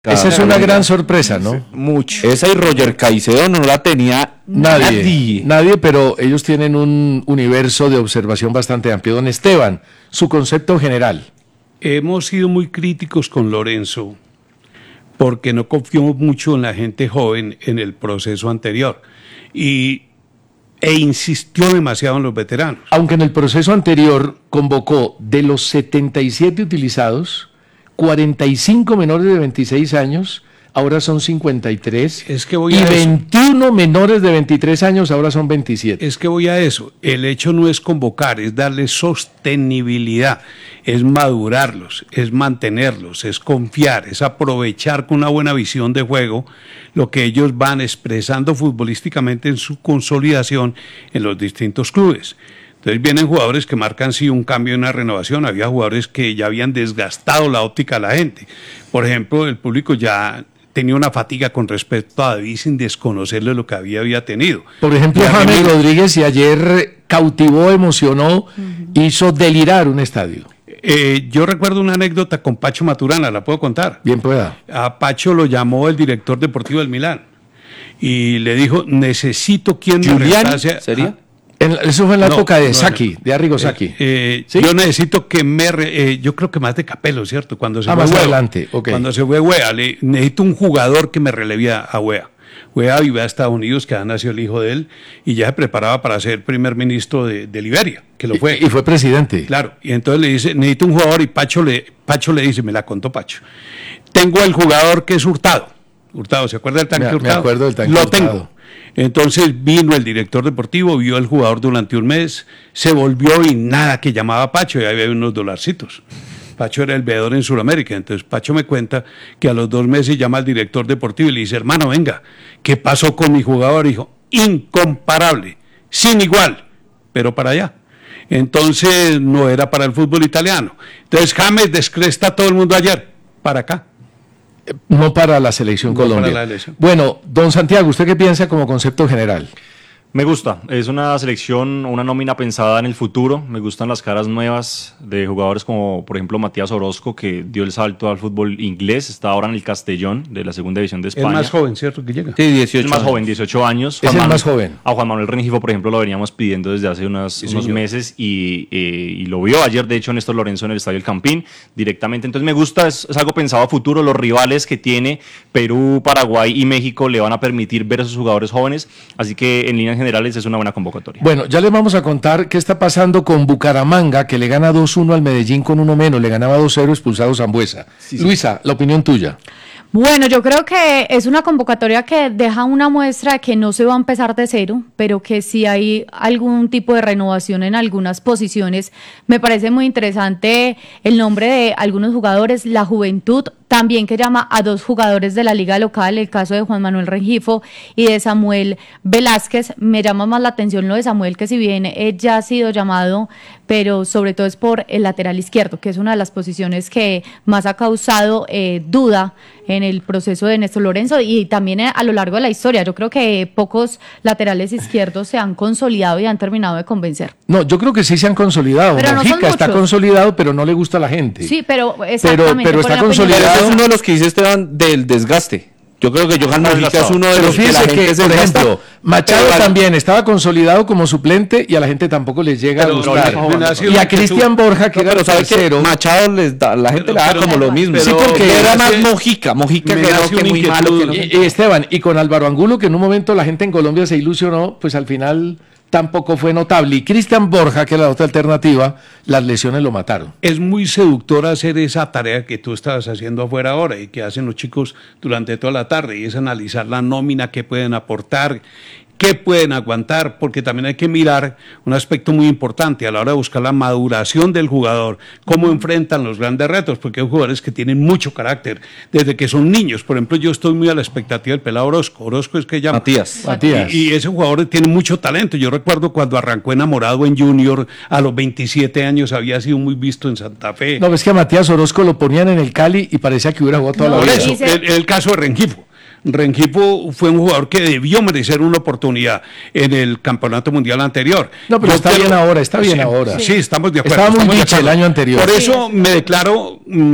Esa es una gran sorpresa, ¿no? Mucho. Esa y Roger Caicedo no la tenía nadie, pero ellos tienen un universo de observación bastante amplio. Don Esteban, su concepto general. Hemos sido muy críticos con Lorenzo porque no confió mucho en la gente joven en el proceso anterior e insistió demasiado en los veteranos. Aunque en el proceso anterior convocó de los 77 utilizados, 45 menores de 26 años, ahora son 53, y 21 menores de 23 años, ahora son 27. Es que voy a eso. El hecho no es convocar, es darle sostenibilidad, es madurarlos, es mantenerlos, es confiar, es aprovechar con una buena visión de juego lo que ellos van expresando futbolísticamente en su consolidación en los distintos clubes. Entonces vienen jugadores que marcan sí un cambio, una renovación. Había jugadores que ya habían desgastado la óptica a la gente. Por ejemplo, el público ya tenía una fatiga con respecto a David sin desconocerle lo que había tenido. Por ejemplo, James Rodríguez y ayer cautivó, emocionó, hizo delirar un estadio. Yo recuerdo una anécdota con Pacho Maturana, ¿la puedo contar? Bien pueda. A Pacho lo llamó el director deportivo del Milán y le dijo, necesito quien me reemplace. ¿Sería? Eso fue en la época de Sacchi, de Arrigo Sacchi. ¿Sí? Yo necesito que yo creo que más de Capello, ¿cierto? Cuando se fue más adelante, okay. Cuando se fue Wea, necesito un jugador que me releve a Wea. Wea vivía a Estados Unidos, que ha nacido el hijo de él, y ya se preparaba para ser primer ministro de Liberia, que lo fue. Y fue presidente. Claro, y entonces le dice, necesito un jugador, y Pacho le dice, me la contó Pacho, tengo el jugador que es Hurtado. Hurtado, ¿se acuerda del tanque Hurtado? Me acuerdo del tanque Lo Hurtado. tengo. Entonces vino el director deportivo, vio al jugador durante un mes, se volvió y nada que llamaba a Pacho, y ahí había unos dolarcitos. Pacho era el veedor en Sudamérica, entonces Pacho me cuenta que a los 2 meses llama al director deportivo y le dice, hermano, venga, ¿qué pasó con mi jugador? Y dijo, incomparable, sin igual, pero para allá. Entonces no era para el fútbol italiano. Entonces James descresta a todo el mundo ayer, para acá. No para la selección Colombia. Para la elección. Bueno, don Santiago, ¿usted qué piensa como concepto general? Me gusta, es una selección, una nómina pensada en el futuro. Me gustan las caras nuevas de jugadores como, por ejemplo, Matías Orozco, que dio el salto al fútbol inglés, está ahora en el Castellón de la segunda división de España. Es más joven, ¿cierto? Que llega. Sí, 18 Es más joven, 18 años. Es el más joven. A Juan Manuel Rengifo, por ejemplo, lo veníamos pidiendo desde hace unos meses y lo vio ayer, de hecho, Néstor Lorenzo en el Estadio El Campín directamente. Entonces me gusta, es algo pensado a futuro. Los rivales que tiene Perú, Paraguay y México le van a permitir ver a sus jugadores jóvenes, así que en líneas generales es una buena convocatoria. Bueno, ya les vamos a contar qué está pasando con Bucaramanga, que le gana 2-1 al Medellín con uno menos, le ganaba 2-0 expulsado Sambuesa. Sí. Luisa, la opinión tuya. Bueno, yo creo que es una convocatoria que deja una muestra de que no se va a empezar de cero, pero que sí hay algún tipo de renovación en algunas posiciones. Me parece muy interesante el nombre de algunos jugadores, la juventud, también que llama a 2 jugadores de la liga local, el caso de Juan Manuel Rengifo y de Samuel Velázquez. Me llama más la atención lo de Samuel, que si bien ya ha sido llamado, pero sobre todo es por el lateral izquierdo, que es una de las posiciones que más ha causado duda en el proceso de Néstor Lorenzo y también a lo largo de la historia. Yo creo que pocos laterales izquierdos se han consolidado y han terminado de convencer. No, yo creo que sí se han consolidado. Pero Mojica no está consolidado, pero no le gusta a la gente. Sí, pero exactamente. Pero está consolidado. Es uno de los que dice Esteban del desgaste. Yo creo que Johan Mojica es uno de los que la gente se por desgasta. ejemplo, Machado también estaba consolidado como suplente y a la gente tampoco les llega a gustar. Y a Cristian Borja, que era el tercero. Machado la gente le da como lo mismo. Sí, porque era más Mojica que muy malo. Y Esteban, y con Álvaro Angulo, que en un momento la gente en Colombia se ilusionó, pues al final tampoco fue notable. Y Cristian Borja, que era la otra alternativa, las lesiones lo mataron. Es muy seductor hacer esa tarea que tú estabas haciendo afuera ahora y que hacen los chicos durante toda la tarde, y es analizar la nómina, qué pueden aportar, qué pueden aguantar, porque también hay que mirar un aspecto muy importante a la hora de buscar la maduración del jugador, cómo enfrentan los grandes retos, porque hay jugadores que tienen mucho carácter desde que son niños. Por ejemplo, yo estoy muy a la expectativa del pelado Orozco. Orozco es que llama Matías. Y ese jugador tiene mucho talento. Yo recuerdo cuando arrancó enamorado en Junior, a los 27 años había sido muy visto en Santa Fe. No, es que a Matías Orozco lo ponían en el Cali y parecía que hubiera jugado toda la vida. Por eso, el caso de Rengifo. Rengifo fue un jugador que debió merecer una oportunidad en el campeonato mundial anterior. No, pero está bien ahora. Sí, estamos de acuerdo. Estaba muy dicho el año anterior. Por eso me declaro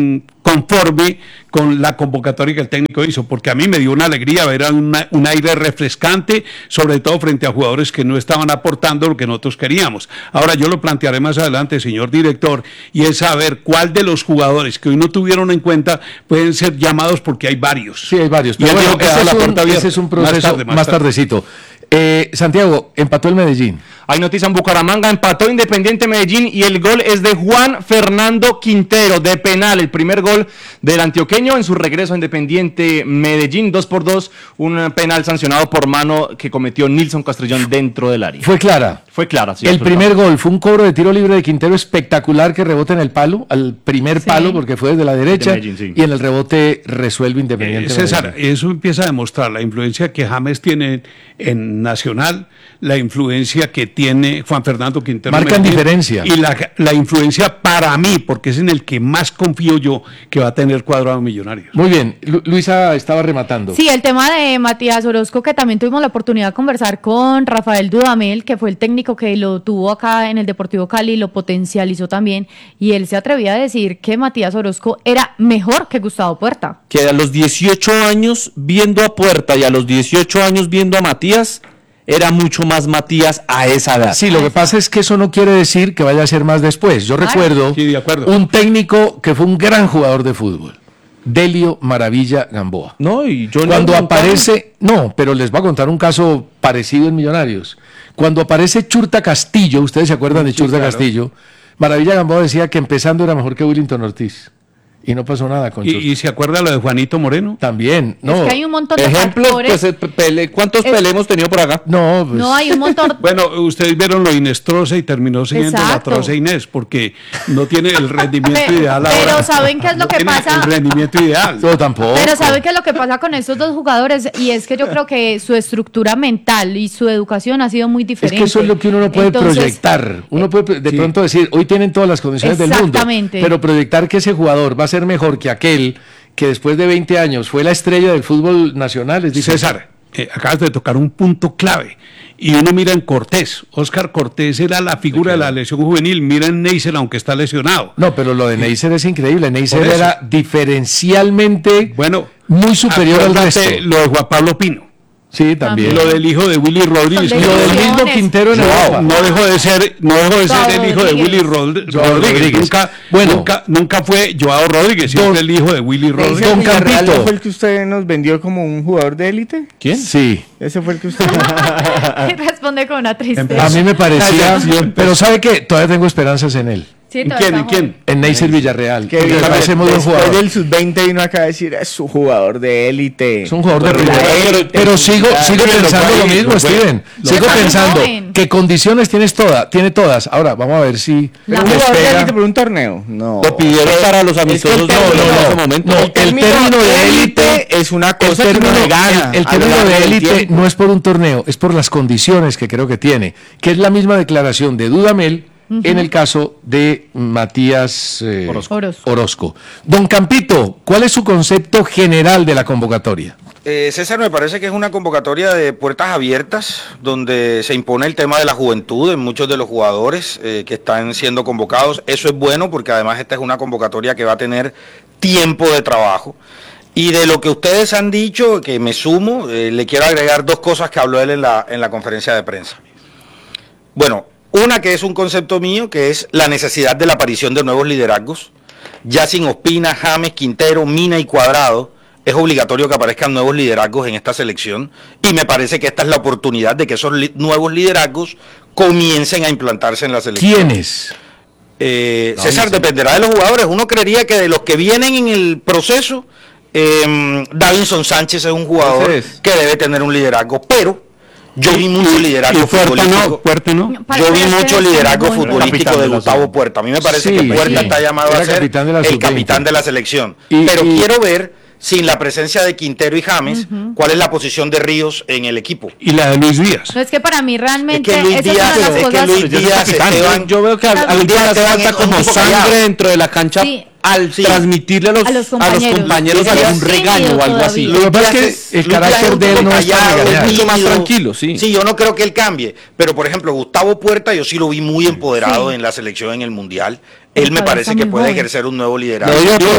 conforme con la convocatoria que el técnico hizo, porque a mí me dio una alegría ver un aire refrescante, sobre todo frente a jugadores que no estaban aportando lo que nosotros queríamos. Ahora yo lo plantearé más adelante, señor director, y es saber cuál de los jugadores que hoy no tuvieron en cuenta pueden ser llamados, porque hay varios. Sí, hay varios. Pero bueno, ese es un proceso más tardecito. Santiago, empató el Medellín. Hay noticia en Bucaramanga, empató Independiente Medellín y el gol es de Juan Fernando Quintero, de penal, el primer gol del antioqueño en su regreso a Independiente Medellín, 2-2, un penal sancionado por mano que cometió Nilson Castrillón dentro del área. Fue clara. Fue clara, sí. El primer gol fue un cobro de tiro libre de Quintero espectacular que rebota en el palo, al primer palo, porque fue desde la derecha, de Medellín, sí. Y en el rebote resuelve Independiente César, eso empieza a demostrar la influencia que James tiene en Nacional, la influencia que tiene Juan Fernando Quintero. Marcan diferencia. Y la influencia para mí, porque es en el que más confío yo que va a tener Cuadrado Millonarios. Muy bien, Luisa estaba rematando. Sí, el tema de Matías Orozco, que también tuvimos la oportunidad de conversar con Rafael Dudamel, que fue el técnico que lo tuvo acá en el Deportivo Cali, lo potencializó también, y él se atrevía a decir que Matías Orozco era mejor que Gustavo Puerta. Que a los 18 años viendo a Puerta y a los 18 años viendo a Matías, era mucho más Matías a esa edad. Sí, lo que pasa es que eso no quiere decir que vaya a ser más después. Yo recuerdo un técnico que fue un gran jugador de fútbol, Delio Maravilla Gamboa. No, y yo cuando aparece, no, pero les voy a contar un caso parecido en Millonarios. Cuando aparece Churta Castillo, ustedes se acuerdan de Churta Castillo, Maravilla Gamboa decía que empezando era mejor que Willington Ortiz. Y no pasó nada con Churta. ¿Y se acuerda lo de Juanito Moreno? También, no. Es que hay un montón de ejemplos, pues, ¿cuántos Pelé hemos tenido por acá? No, pues. No, hay un montón. Bueno, ustedes vieron lo Inestrosa y terminó siguiendo la Troza Inés, porque no tiene el rendimiento ideal ahora. Pero ¿saben qué es lo que pasa? El rendimiento ideal. No, tampoco. Pero ¿saben qué es lo que pasa con estos dos jugadores? Y es que yo creo que su estructura mental y su educación ha sido muy diferente. Es que eso es lo que uno no puede proyectar. Uno puede de pronto decir, hoy tienen todas las condiciones del mundo. Pero proyectar que ese jugador va a ser mejor que aquel que después de 20 años fue la estrella del fútbol nacional es difícil. César, acabas de tocar un punto clave. Y uno mira en Cortés. Óscar Cortés era la figura de la lesión juvenil. Mira en Neisser, aunque está lesionado. No, pero lo de Neisser es increíble. Neisser era diferencialmente muy superior al resto. Lo de Juan Pablo Pino. Sí, también. Lo del hijo de Willy Rodríguez. Lo del mismo Quintero en Europa. No dejó de ser el hijo de Willy Rodríguez. Nunca fue Joao Rodríguez, siempre el hijo de Willy Rodríguez. ¿Don Campito fue el que usted nos vendió como un jugador de élite? ¿Quién? Sí. Ese fue el que usted... Responde con una tristeza. A mí me parecía, pero ¿sabe qué? Todavía tengo esperanzas en él. Sí, ¿Quién? En Neisser Villarreal. Que después del sub-20 vino acá a decir, es un jugador de élite. Es un jugador de élite. Pero sigo pensando lo mismo, Steven. Sigo pensando que condiciones tiene todas. Ahora, vamos a ver si... ¿Un jugador de élite por un torneo? No. Lo pidieron para los amistosos. No, el término de élite es una cosa que no le gana. El término de élite no es por un torneo, es por las condiciones que creo que tiene. Que es la misma declaración de Dudamel en el caso de Matías Orozco. Don Campito, ¿cuál es su concepto general de la convocatoria? César, me parece que es una convocatoria de puertas abiertas, donde se impone el tema de la juventud en muchos de los jugadores que están siendo convocados. Eso es bueno porque además esta es una convocatoria que va a tener tiempo de trabajo. Y de lo que ustedes han dicho, que me sumo, le quiero agregar dos cosas que habló él en la conferencia de prensa. Bueno, una que es un concepto mío, que es la necesidad de la aparición de nuevos liderazgos. Ya sin Ospina, James, Quintero, Mina y Cuadrado, es obligatorio que aparezcan nuevos liderazgos en esta selección. Y me parece que esta es la oportunidad de que esos nuevos liderazgos comiencen a implantarse en la selección. ¿Quiénes? César, dependerá de los jugadores. Uno creería que de los que vienen en el proceso, Davinson Sánchez es un jugador que debe tener un liderazgo, pero... Yo vi mucho liderazgo futbolístico. Yo vi mucho liderazgo futbolístico de Gustavo Puerta. A mí me parece que Puerta está llamado a ser el capitán de la selección. Pero quiero ver, sin la presencia de Quintero y James, cuál es la posición de Ríos en el equipo. Y la de Luis Díaz. No, es que para mí realmente Luis Díaz, yo veo que a Luis Díaz le falta como sangre dentro de la cancha. al transmitirle a los compañeros algún regaño o algo así. Lo que pasa es que el carácter de él no es mucho más tranquilo, sí. Sí, yo no creo que él cambie, pero por ejemplo, Gustavo Puerta, yo sí lo vi muy empoderado en la selección en el Mundial. Él me parece que puede ejercer un nuevo liderazgo.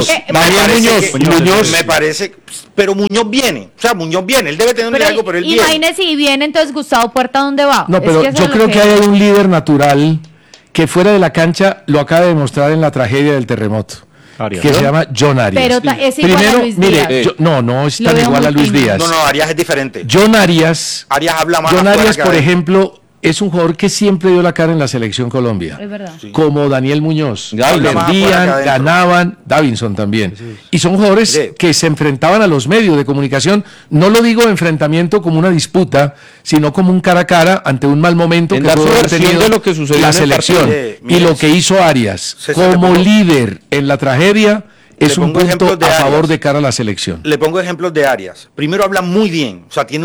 Muñoz. Me parece, pero Muñoz viene, él debe tener un liderazgo, pero él viene. Imagínese si viene, entonces Gustavo Puerta, ¿dónde va? No, pero yo creo que hay un líder natural que fuera de la cancha lo acaba de demostrar en la tragedia del terremoto. Arias, que se llama John Arias. Pero es igual a Luis Díaz. No es tan igual a Luis Díaz. No, Arias es diferente. John Arias habla más. John Arias, por ejemplo, es un jugador que siempre dio la cara en la selección Colombia. Es verdad. Sí. Como Daniel Muñoz. Perdían, ganaban, Davinson también. Sí. Y son jugadores que se enfrentaban a los medios de comunicación. No lo digo enfrentamiento como una disputa, sino como un cara a cara ante un mal momento en que pudo haber tenido de lo que sucedió la selección. Y lo que hizo Arias como líder en la tragedia es un punto a favor de cara a la selección. Le pongo ejemplos de Arias. Primero habla muy bien, o sea, tiene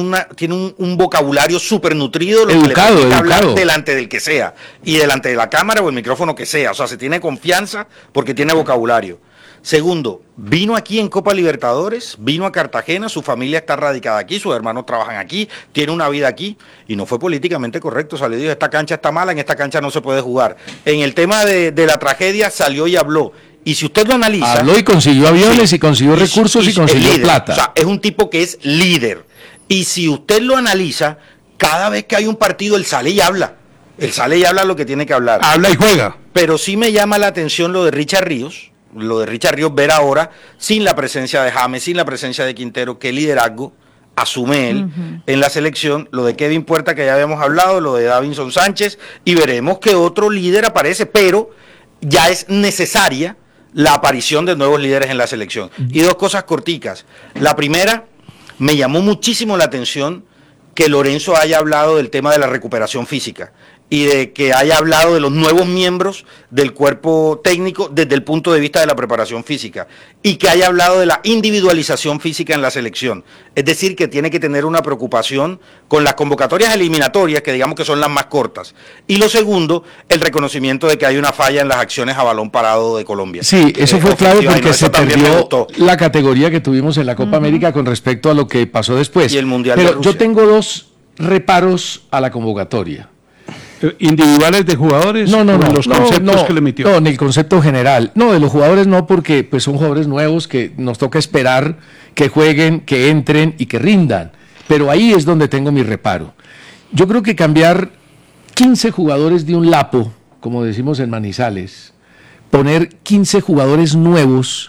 un vocabulario súper nutrido, educado. Hablar delante del que sea, y delante de la cámara o el micrófono que sea, o sea, se tiene confianza porque tiene vocabulario. Segundo, vino aquí en Copa Libertadores, vino a Cartagena, su familia está radicada aquí, sus hermanos trabajan aquí, tiene una vida aquí, y no fue políticamente correcto, o sea, le dijo, esta cancha está mala, en esta cancha no se puede jugar. En el tema de la tragedia salió y habló. Y si usted lo analiza... Habló y consiguió aviones y consiguió recursos y consiguió plata. O sea, es un tipo que es líder. Y si usted lo analiza, cada vez que hay un partido, él sale y habla. Él sale y habla lo que tiene que hablar. Habla y juega. Pero sí me llama la atención lo de Richard Ríos. Ver ahora, sin la presencia de James, sin la presencia de Quintero, qué liderazgo asume él en la selección. Lo de Kevin Puerta, que ya habíamos hablado, lo de Davinson Sánchez, y veremos que otro líder aparece, pero ya es necesaria la aparición de nuevos líderes en la selección. Y dos cosas corticas. La primera, me llamó muchísimo la atención que Lorenzo haya hablado del tema de la recuperación física y de que haya hablado de los nuevos miembros del cuerpo técnico desde el punto de vista de la preparación física y que haya hablado de la individualización física en la selección. Es decir, que tiene que tener una preocupación con las convocatorias eliminatorias, que digamos que son las más cortas. Y lo segundo, el reconocimiento de que hay una falla en las acciones a balón parado de Colombia. Sí, eso fue clave porque se perdió la categoría que tuvimos en la Copa América con respecto a lo que pasó después. Y el Mundial de Rusia. Yo tengo dos reparos a la convocatoria. ¿Individuales de jugadores? No, los conceptos que le emitió. No, en el concepto general. No, de los jugadores no, porque pues son jugadores nuevos que nos toca esperar que jueguen, que entren y que rindan. Pero ahí es donde tengo mi reparo. Yo creo que cambiar 15 jugadores de un lapo, como decimos en Manizales, poner 15 jugadores nuevos,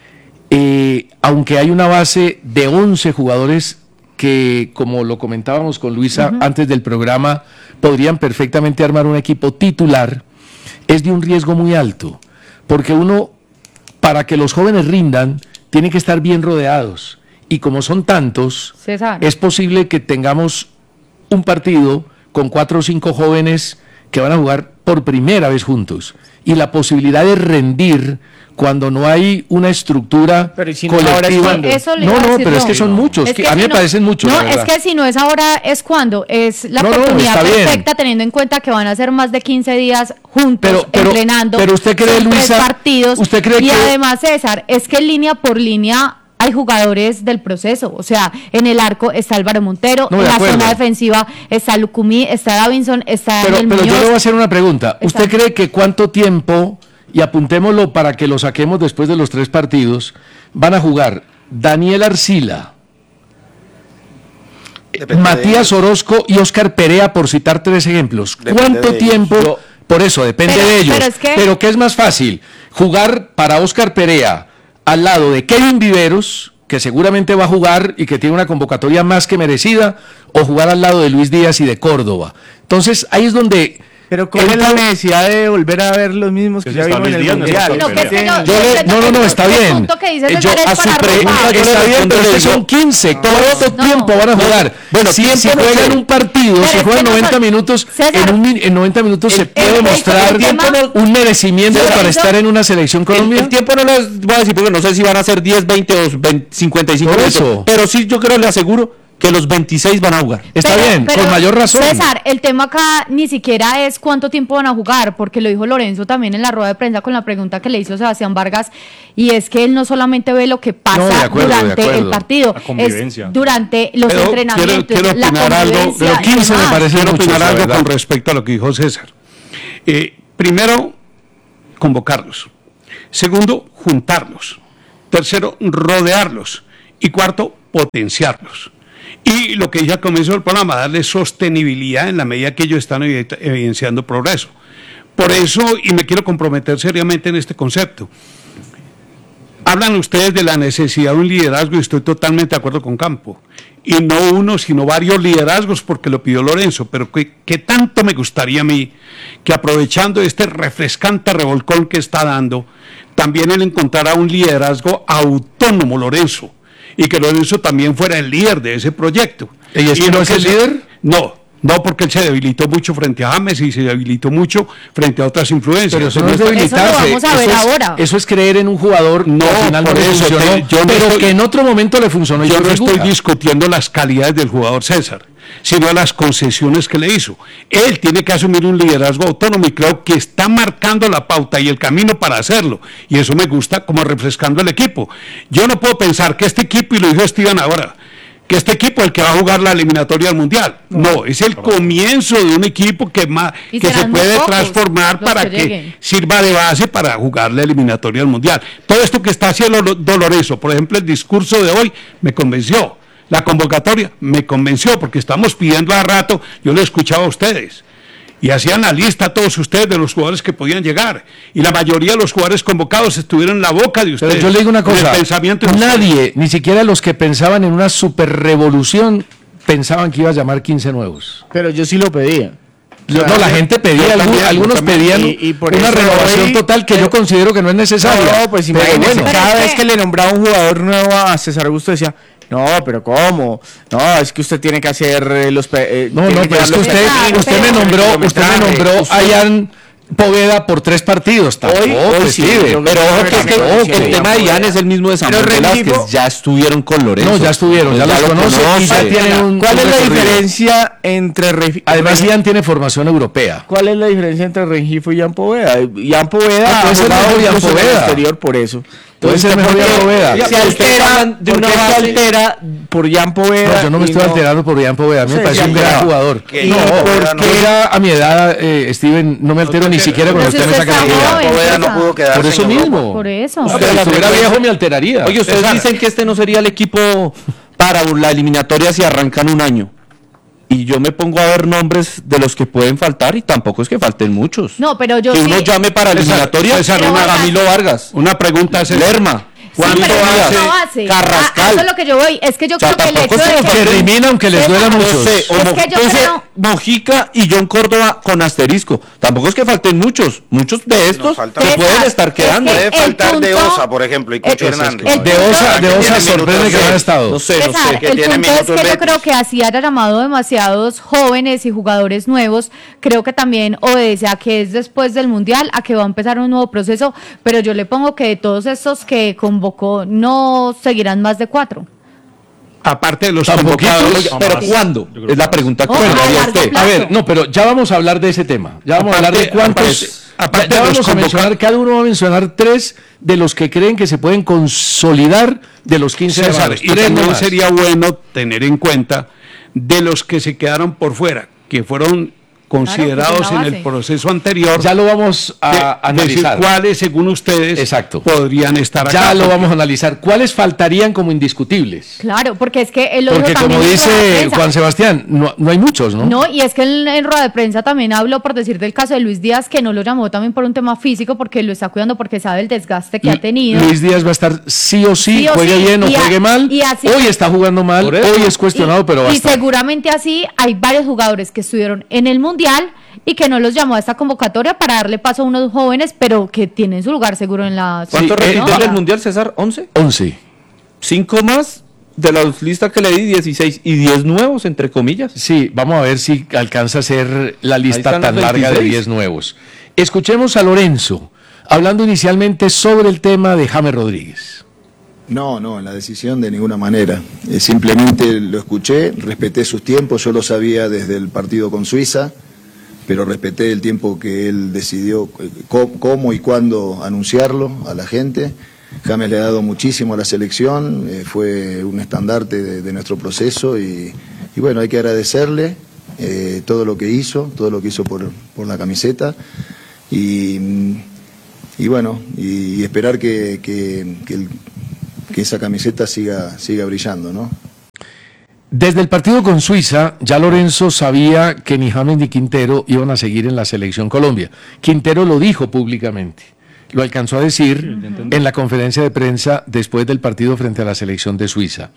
aunque hay una base de 11 jugadores que, como lo comentábamos con Luisa antes del programa, podrían perfectamente armar un equipo titular, es de un riesgo muy alto, porque uno, para que los jóvenes rindan, tiene que estar bien rodeados, y como son tantos, es posible que tengamos un partido con 4 o 5 jóvenes que van a jugar por primera vez juntos, y la posibilidad de rendir cuando no hay una estructura colectiva. Pero es que son muchos, a mí me parecen muchos. No, es que si no es ahora, es cuando, es la oportunidad perfecta, teniendo en cuenta que van a ser más de 15 días juntos, entrenando, pero usted cree, Luisa, 3 partidos, ¿usted cree que además, César, es que línea por línea hay jugadores del proceso, o sea, en el arco está Álvaro Montero, en la zona defensiva está Lucumí, está Davinson, está Daniel Muñoz. Pero yo le voy a hacer una pregunta. ¿Usted cree que cuánto tiempo, y apuntémoslo para que lo saquemos después de los 3 partidos, van a jugar Daniel Arcila, Matías Orozco y Óscar Perea, por citar 3 ejemplos? ¿Cuánto tiempo? Por eso, depende de ellos. Pero ¿qué es más fácil? ¿Jugar para Óscar Perea al lado de Kevin Viveros, que seguramente va a jugar y que tiene una convocatoria más que merecida, o jugar al lado de Luis Díaz y de Córdoba? Entonces, ahí es donde... Pero ¿cuál es la necesidad de volver a ver los mismos que ya vimos en el Mundial? No, está bien. A su pregunta, está bien, pero es que son 15. ¿Cuánto tiempo van a jugar? Bueno, si juegan un partido, si juegan 90 minutos, en 90 minutos se puede mostrar un merecimiento para estar en una selección colombiana. El tiempo no les voy a decir porque no sé si van a ser 10, 20 o 55 minutos. Pero sí, yo creo, le aseguro que los 26 van a jugar. Está bien, con mayor razón. César, el tema acá ni siquiera es cuánto tiempo van a jugar, porque lo dijo Lorenzo también en la rueda de prensa con la pregunta que le hizo Sebastián Vargas, y es que él no solamente ve lo que pasa durante el partido, es durante los entrenamientos, quiero la opinar algo, convivencia. 15 me parece quiero mucho, opinar algo ¿verdad? con respecto a lo que dijo César. Primero, convocarlos. Segundo, juntarlos. Tercero, rodearlos. Y cuarto, potenciarlos. Y lo que dije al comienzo del programa, darle sostenibilidad en la medida que ellos están evidenciando progreso. Por eso, y me quiero comprometer seriamente en este concepto, hablan ustedes de la necesidad de un liderazgo y estoy totalmente de acuerdo con Campo. Y no uno, sino varios liderazgos, porque lo pidió Lorenzo. Pero que tanto me gustaría a mí que, aprovechando este refrescante revolcón que está dando, también él encontrara un liderazgo autónomo, Lorenzo. Y que Lorenzo también fuera el líder de ese proyecto. ¿Y es que no es el líder? No, porque él se debilitó mucho frente a James y se debilitó mucho frente a otras influencias. Pero eso no es debilitarse. Eso lo vamos a ver ahora. Eso es creer en un jugador que al final no le funcionó, pero que en otro momento le funcionó. Yo no estoy discutiendo las calidades del jugador César, sino las concesiones que le hizo. Él tiene que asumir un liderazgo autónomo y creo que está marcando la pauta y el camino para hacerlo. Y eso me gusta como refrescando el equipo. Yo no puedo pensar que este equipo, y lo dijo Steven ahora, que este equipo es el que va a jugar la eliminatoria al Mundial. No, es el comienzo de un equipo que se puede transformar para que sirva de base para jugar la eliminatoria al Mundial. Todo esto que está haciendo Lorenzo, por ejemplo, el discurso de hoy me convenció. La convocatoria me convenció porque estamos pidiendo a rato, yo lo escuchaba a ustedes. Y hacían la lista todos ustedes de los jugadores que podían llegar. Y la mayoría de los jugadores convocados estuvieron en la boca de ustedes. Pero yo le digo una cosa, nadie, ni siquiera los que pensaban en una super revolución, pensaban que iba a llamar 15 nuevos. Pero yo sí lo pedía. No, la gente pedía, algunos pedían una renovación total que yo considero que no es necesaria. No, pues imagínese, cada vez que le nombraba un jugador nuevo a César Augusto decía... No, pero ¿cómo? No, es que usted tiene que hacer los... pero es que usted me nombró a Ian Poveda por 3 partidos. Hoy sí, pero ojo que el tema de Ian es el mismo de Samuel Velázquez. Ya estuvieron con Lorenzo. No, ya estuvieron, ya los conoce. ¿Cuál es la diferencia entre... Además, Ian tiene formación europea. ¿Cuál es la diferencia entre Rengifo y Ian Poveda? Ian Poveda ha jugado Ian Poveda exterior por eso. Puede ser mejor Ian Poveda. Se altera por Ian Poveda. No, yo no me estoy alterando por Ian Poveda. A mí me parece un gran jugador. No, porque era a mi edad, Steven, no me altero ni siquiera cuando esté en esa categoría. Poveda no pudo quedarse por eso mismo. Por eso. Si estuviera viejo me alteraría. Oye, ustedes dicen que este no sería el equipo para la eliminatoria si arrancan un año. Y yo me pongo a ver nombres de los que pueden faltar y tampoco es que falten muchos. No, pero yo que uno llame para eliminatoria, Camilo Vargas. Una pregunta es Lerma. ¿Cuánto hace? Carrascal. Eso es lo que yo voy. Es que yo creo que el hecho de que elimina aunque les duela mucho. Es que yo creo... Mojica y John Córdoba con asterisco. Tampoco es que falten muchos. Muchos de estos se pueden estar quedando. Puede faltar de Osa, por ejemplo, y Cucho Hernández. De Osa sorprende que no haya estado. No sé. El punto es que yo creo que así haya llamado demasiados jóvenes y jugadores nuevos. Creo que también obedece a que es después del Mundial, a que va a empezar un nuevo proceso. Pero yo le pongo que de todos estos que convocó, no seguirán más de 4. Aparte de los convocados, pero ¿cuándo? Es la pregunta que usted. A ver, no, pero ya vamos a hablar de ese tema. Ya vamos a hablar de cuántos. Ya vamos a mencionar, cada uno va a mencionar 3 de los que creen que se pueden consolidar de los 15 César, y también sería bueno tener en cuenta de los que se quedaron por fuera, que fueron considerados en el proceso anterior. Ya lo vamos a analizar. Decir cuáles, según ustedes, podrían estar acá. Ya lo vamos a analizar. ¿Cuáles faltarían como indiscutibles? Claro, porque es que él lo porque dijo como también dice Juan Sebastián, no hay muchos, ¿no? No, y es que en rueda de prensa también habló, por decir del caso de Luis Díaz, que no lo llamó también por un tema físico, porque lo está cuidando, porque sabe el desgaste que ha tenido. Luis Díaz va a estar sí o sí juegue bien o juegue mal. Hoy está jugando mal, hoy es cuestionado, pero va a estar. Y seguramente así hay varios jugadores que estuvieron en el Mundial y que no los llamó a esta convocatoria para darle paso a unos jóvenes, pero que tienen su lugar seguro en la... ¿Cuántos repitió del Mundial, César? ¿11? 11. 5 más de la lista que le di, 16, y 10 nuevos, entre comillas. Sí, vamos a ver si alcanza a ser la lista tan larga de 10 nuevos. Escuchemos a Lorenzo, hablando inicialmente sobre el tema de James Rodríguez. No, en la decisión de ninguna manera. Simplemente lo escuché, respeté sus tiempos, yo lo sabía desde el partido con Suiza, pero respeté el tiempo que él decidió cómo y cuándo anunciarlo a la gente. James le ha dado muchísimo a la selección, fue un estandarte de nuestro proceso y bueno, hay que agradecerle todo lo que hizo por la camiseta y bueno, y esperar que esa camiseta siga brillando, ¿no? Desde el partido con Suiza, ya Lorenzo sabía que ni James ni Quintero iban a seguir en la Selección Colombia. Quintero lo dijo públicamente, lo alcanzó a decir en la conferencia de prensa después del partido frente a la Selección de Suiza.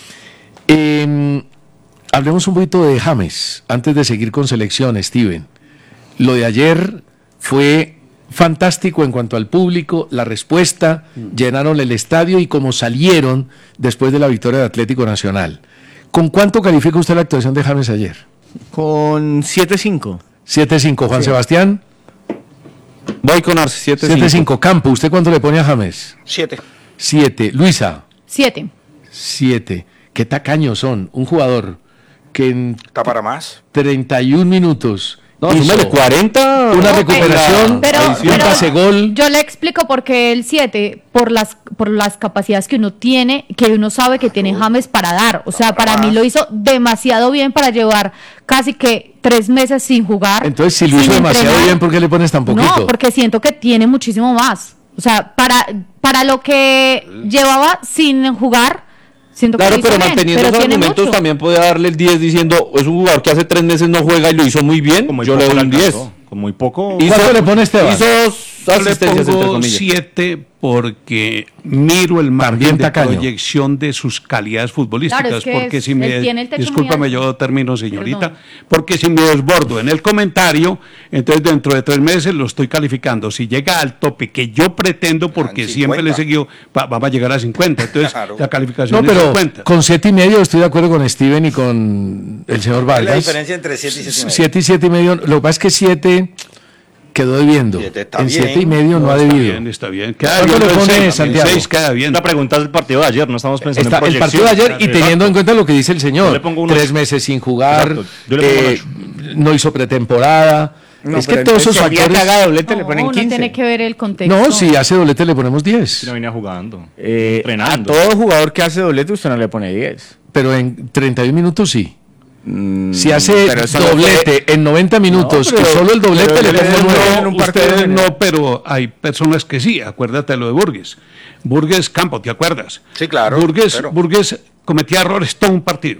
Hablemos un poquito de James, antes de seguir con selección, Steven. Lo de ayer fue fantástico en cuanto al público, la respuesta, llenaron el estadio y como salieron después de la victoria de Atlético Nacional. ¿Con cuánto califica usted la actuación de James ayer? Con 7-5. 7-5. Juan Sebastián. Voy con Arce, 7-5. Campo, ¿usted cuánto le pone a James? 7. 7. Luisa. 7. 7. Qué tacaños son. Un jugador que en ¿Está para más? 31 minutos... No, súmale 40. Una recuperación, un pase gol. Yo le explico por qué el 7, por las capacidades que uno tiene, que uno sabe que tiene James para dar. O sea, para mí lo hizo demasiado bien para llevar casi que 3 meses sin jugar. Entonces, si lo hizo demasiado bien, ¿por qué le pones tan poquito? No, porque siento que tiene muchísimo más. O sea, para lo que llevaba sin jugar, siento claro, que pero bien, manteniendo esos argumentos también puede darle el 10 diciendo, es un jugador que hace 3 meses no juega y lo hizo muy bien, yo le doy un 10. Con muy poco. ¿Cuánto le pone Esteban? Hizo asistencias, entre comillas. 7 porque miro el margen de proyección de sus calidades futbolísticas. Claro, es que porque si me, discúlpame, yo termino, señorita. Perdón. Porque si me desbordo en el comentario, entonces dentro de 3 meses lo estoy calificando. Si llega al tope que yo pretendo, porque siempre le he seguido, vamos a llegar a 50. Entonces la calificación no, pero es 50. Con 7,5 estoy de acuerdo con Steven y con el señor Vargas. ¿Cuál es la diferencia entre 7 y 7,5? 7 y 7,5. Lo que pasa es que 7 quedó debiendo. En 7,5 no ha debido. Está bien. ¿Cuánto le pone Santiago? 6 queda bien. La pregunta es el partido de ayer, no estamos pensando en proyección. El partido de ayer y teniendo en cuenta lo que dice el señor. Yo le pongo 3 meses sin jugar, yo le pongo 8. no hizo pretemporada. No, es que todos esos factores... que haga doblete le ponen 15. No tiene que ver el contexto. No, si hace doblete le ponemos 10. Si no venía jugando, A entrenando. todo jugador que hace doblete usted no le pone 10. Pero en 31 minutos sí. Si hace pero eso doblete en 90 minutos, No, pero- que solo el doblete le pero pongo él 9. en un partido Ustedes general. no, pero hay personas que sí. Acuérdate lo de Burgues. Burgues Campo, ¿te acuerdas? Sí, claro, Burgues, pero- Burgues cometía errores todo un partido.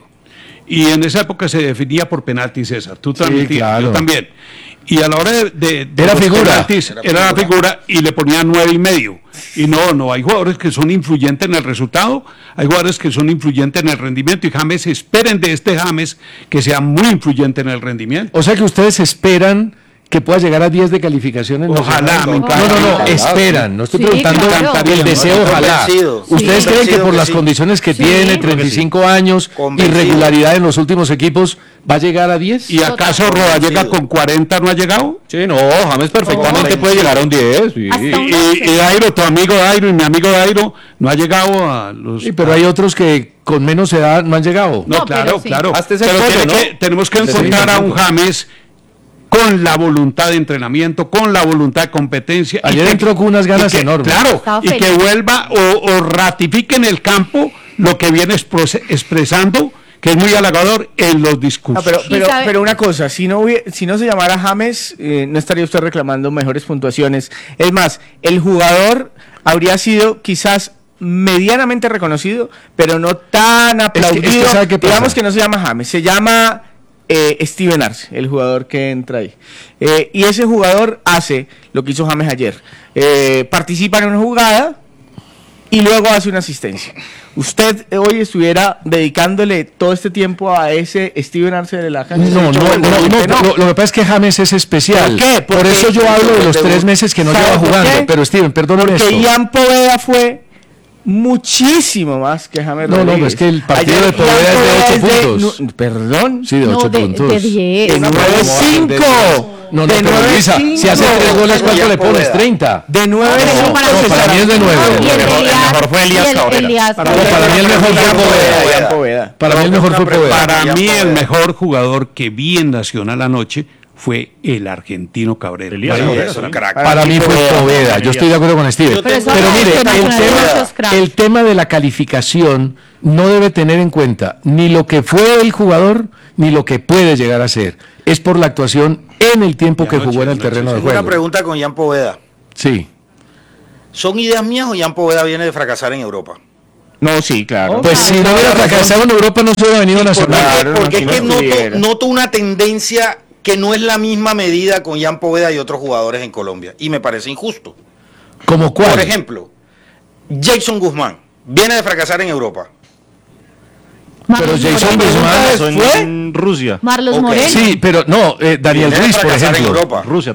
Y en esa época se definía por penalti, César. Tú también, claro. yo también. Y a la hora de Era los figura. penaltis, era la figura y le ponía 9,5. Y no, hay jugadores que son influyentes en el resultado, hay jugadores que son influyentes en el rendimiento y James, esperen de este James que sea muy influyente en el rendimiento. O sea que ustedes esperan que pueda llegar a 10 de calificación en Ojalá, Nacional. me encanta. No, esperan. No estoy Sí, preguntando claro. el deseo, ojalá. Convencido. ¿Ustedes Sí. creen que por Convencido las que sí. condiciones que Sí. tiene, 35 años, Convencido. irregularidad en los últimos equipos, va a llegar a 10? ¿Y acaso Rodallega con 40 no ha llegado? Sí, no, James perfectamente puede llegar a un 10. Sí. Hasta un Y Dairo, tu amigo Dairo y mi amigo Dairo no ha llegado a los... Sí, pero hay otros que con menos edad no han llegado. No, No, claro, pero sí. claro. Hasta ese Pero pollo, ¿no? tenemos que encontrar a un James con la voluntad de entrenamiento, con la voluntad de competencia. y Ayer que- entró con unas ganas y que, enormes. Claro, Estaba y que feliz. vuelva o ratifique en el campo lo que viene expresando, que es muy halagador en los discursos. Pero una cosa, si no se llamara James, no estaría usted reclamando mejores puntuaciones. Es más, el jugador habría sido quizás medianamente reconocido, pero no tan aplaudido. es que ¿sabe qué pasa? Digamos que no se llama James, se llama Steven Arce, el jugador que entra ahí. Y ese jugador hace lo que hizo James ayer. Participa en una jugada y luego hace una asistencia. ¿Usted hoy estuviera dedicándole todo este tiempo a ese Steven Arce de la cancha? No. Lo que pasa es que James es especial. ¿Por qué? Por Porque- eso yo hablo de los 3 meses que no ¿Sabe lleva por jugando. qué? Pero Steven, perdóname Porque esto. Ian Poveda fue muchísimo más que James No, Rodríguez. es que el partido Ayer de Poveda es de Ian 8 Poveda puntos. Perdón. Sí, de 8 puntos. de 10. De 9-5. No, pero Luisa, si hace 3 goles, ¿cuánto le pones? 30. De 9 para mí es de 9. El mejor fue Elías Cabrera. Para mí el mejor fue Poveda. Para mí el mejor fue Poveda. Para mí el mejor jugador que vi en Nacional anoche fue el argentino Cabrera. Para mí fue Poveda. Yo estoy de acuerdo con Steven. Pero mire, el tema de la calificación no debe tener en cuenta ni lo que fue el jugador ni lo que puede llegar a ser. Es por la actuación en el tiempo que jugó en el terreno de juego. Una pregunta con Jan Poveda. Sí. ¿Son ideas mías o Jan Poveda viene de fracasar en Europa? No, sí, claro. Pues si no hubiera fracasado en Europa no se hubiera venido a Nacional. Porque es que noto una tendencia que no es la misma medida con Jan Poveda y otros jugadores en Colombia. Y me parece injusto. ¿Cómo cuál? Por ejemplo, Jason Guzmán viene de fracasar en Europa. Pero Jason Guzmán fue en Rusia. Marlos Moreno. Sí, pero no, Daniel Ruiz, por ejemplo. En Europa. Rusia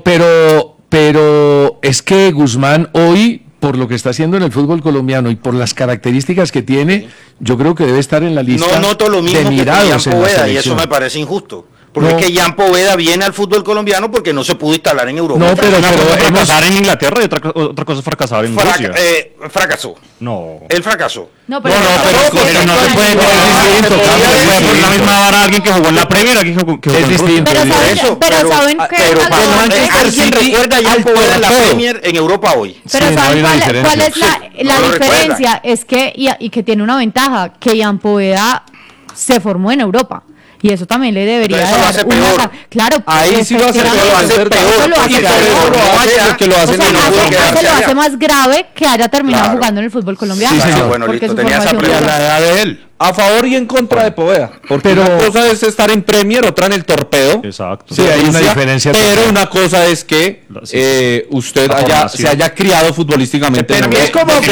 pero es que Guzmán hoy, por lo que está haciendo en el fútbol colombiano y por las características que tiene, yo creo que debe estar en la lista no noto lo mismo de mirados que Jan Poveda, y eso me parece injusto. Porque es que Jan Poveda viene al fútbol colombiano porque no se pudo instalar en Europa. No, pero fracasar en Inglaterra y otra cosa es fracasar en Rusia. Fracasó. No. Él fracasó. No, pero no se puede poner la misma vara a alguien que jugó en la Premier, alguien que jugó es distinto. Pero saben que ¿Alguien recuerda a Jan Poveda en la Premier en Europa hoy? Pero ¿saben cuál es la diferencia? Es que, y que tiene una ventaja, que Jan Poveda se formó en Europa. Y eso también le debería dar una... Claro, ahí sí lo hace peor. Eso lo hace peor. Que lo hace más grave que haya terminado jugando en el fútbol colombiano. Sí, señor. Bueno, listo, tenía esa pregunta. La edad de él. A favor y en contra de Poveda. Porque una cosa es estar en Premier, otra en el Torpedo. Exacto. Sí, hay una diferencia. Pero una cosa es que usted se haya criado futbolísticamente. Pero es como una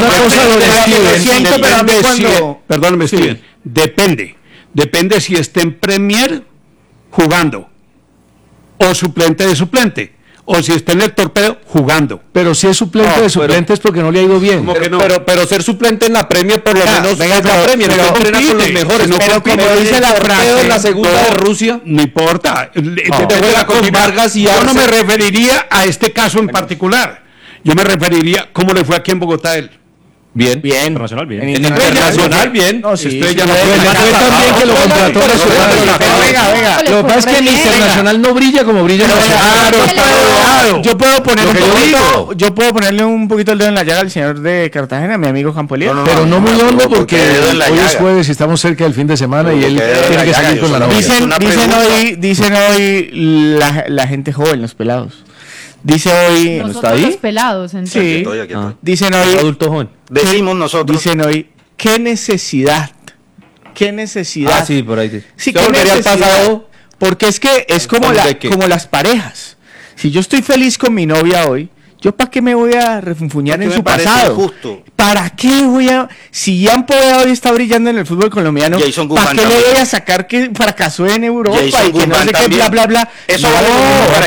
cosa siento, pero a mí cuando... Perdóname, Steven. Depende si está en Premier jugando o suplente de suplente, o si está en el Torpedo jugando. Pero si es suplente de suplente es porque no le ha ido bien. Pero ser suplente en la Premier por lo menos es la Premier, no entrena con los mejores. Pero como dice la frase, en la segunda de Rusia, no importa. con Vargas y yo no me referiría a este caso en particular. Yo me referiría cómo le fue aquí en Bogotá a él. Bien. Internacional, bien. En Internacional, bien. No, sí. Fue también que lo contrató Nacional. Venga. Lo que pasa es que el Internacional no brilla como brilla Nacional. Yo puedo ponerle un poquito el dedo en la llaga al señor de Cartagena, mi amigo Campolier. Pero no muy hondo porque hoy es jueves y estamos cerca del fin de semana y él tiene que salir con la novia. Dicen hoy la gente joven, los pelados. Dice hoy... ¿Está ahí? Los pelados, entonces. Sí. Aquí estoy. Dicen hoy... Adulto joven. Decimos nosotros. Dicen hoy, ¿qué necesidad? Ah, sí, por ahí sí. Sí, ¿qué necesidad? Porque es que es como las parejas. Si yo estoy feliz con mi novia hoy, ¿yo para qué me voy a refunfuñar en su pasado? Justo. ¿Para qué voy a...? Si Jan Poveda hoy está brillando en el fútbol colombiano, ¿para qué le voy a sacar que fracasó en Europa y que no sé qué, bla, bla, bla? Eso vale para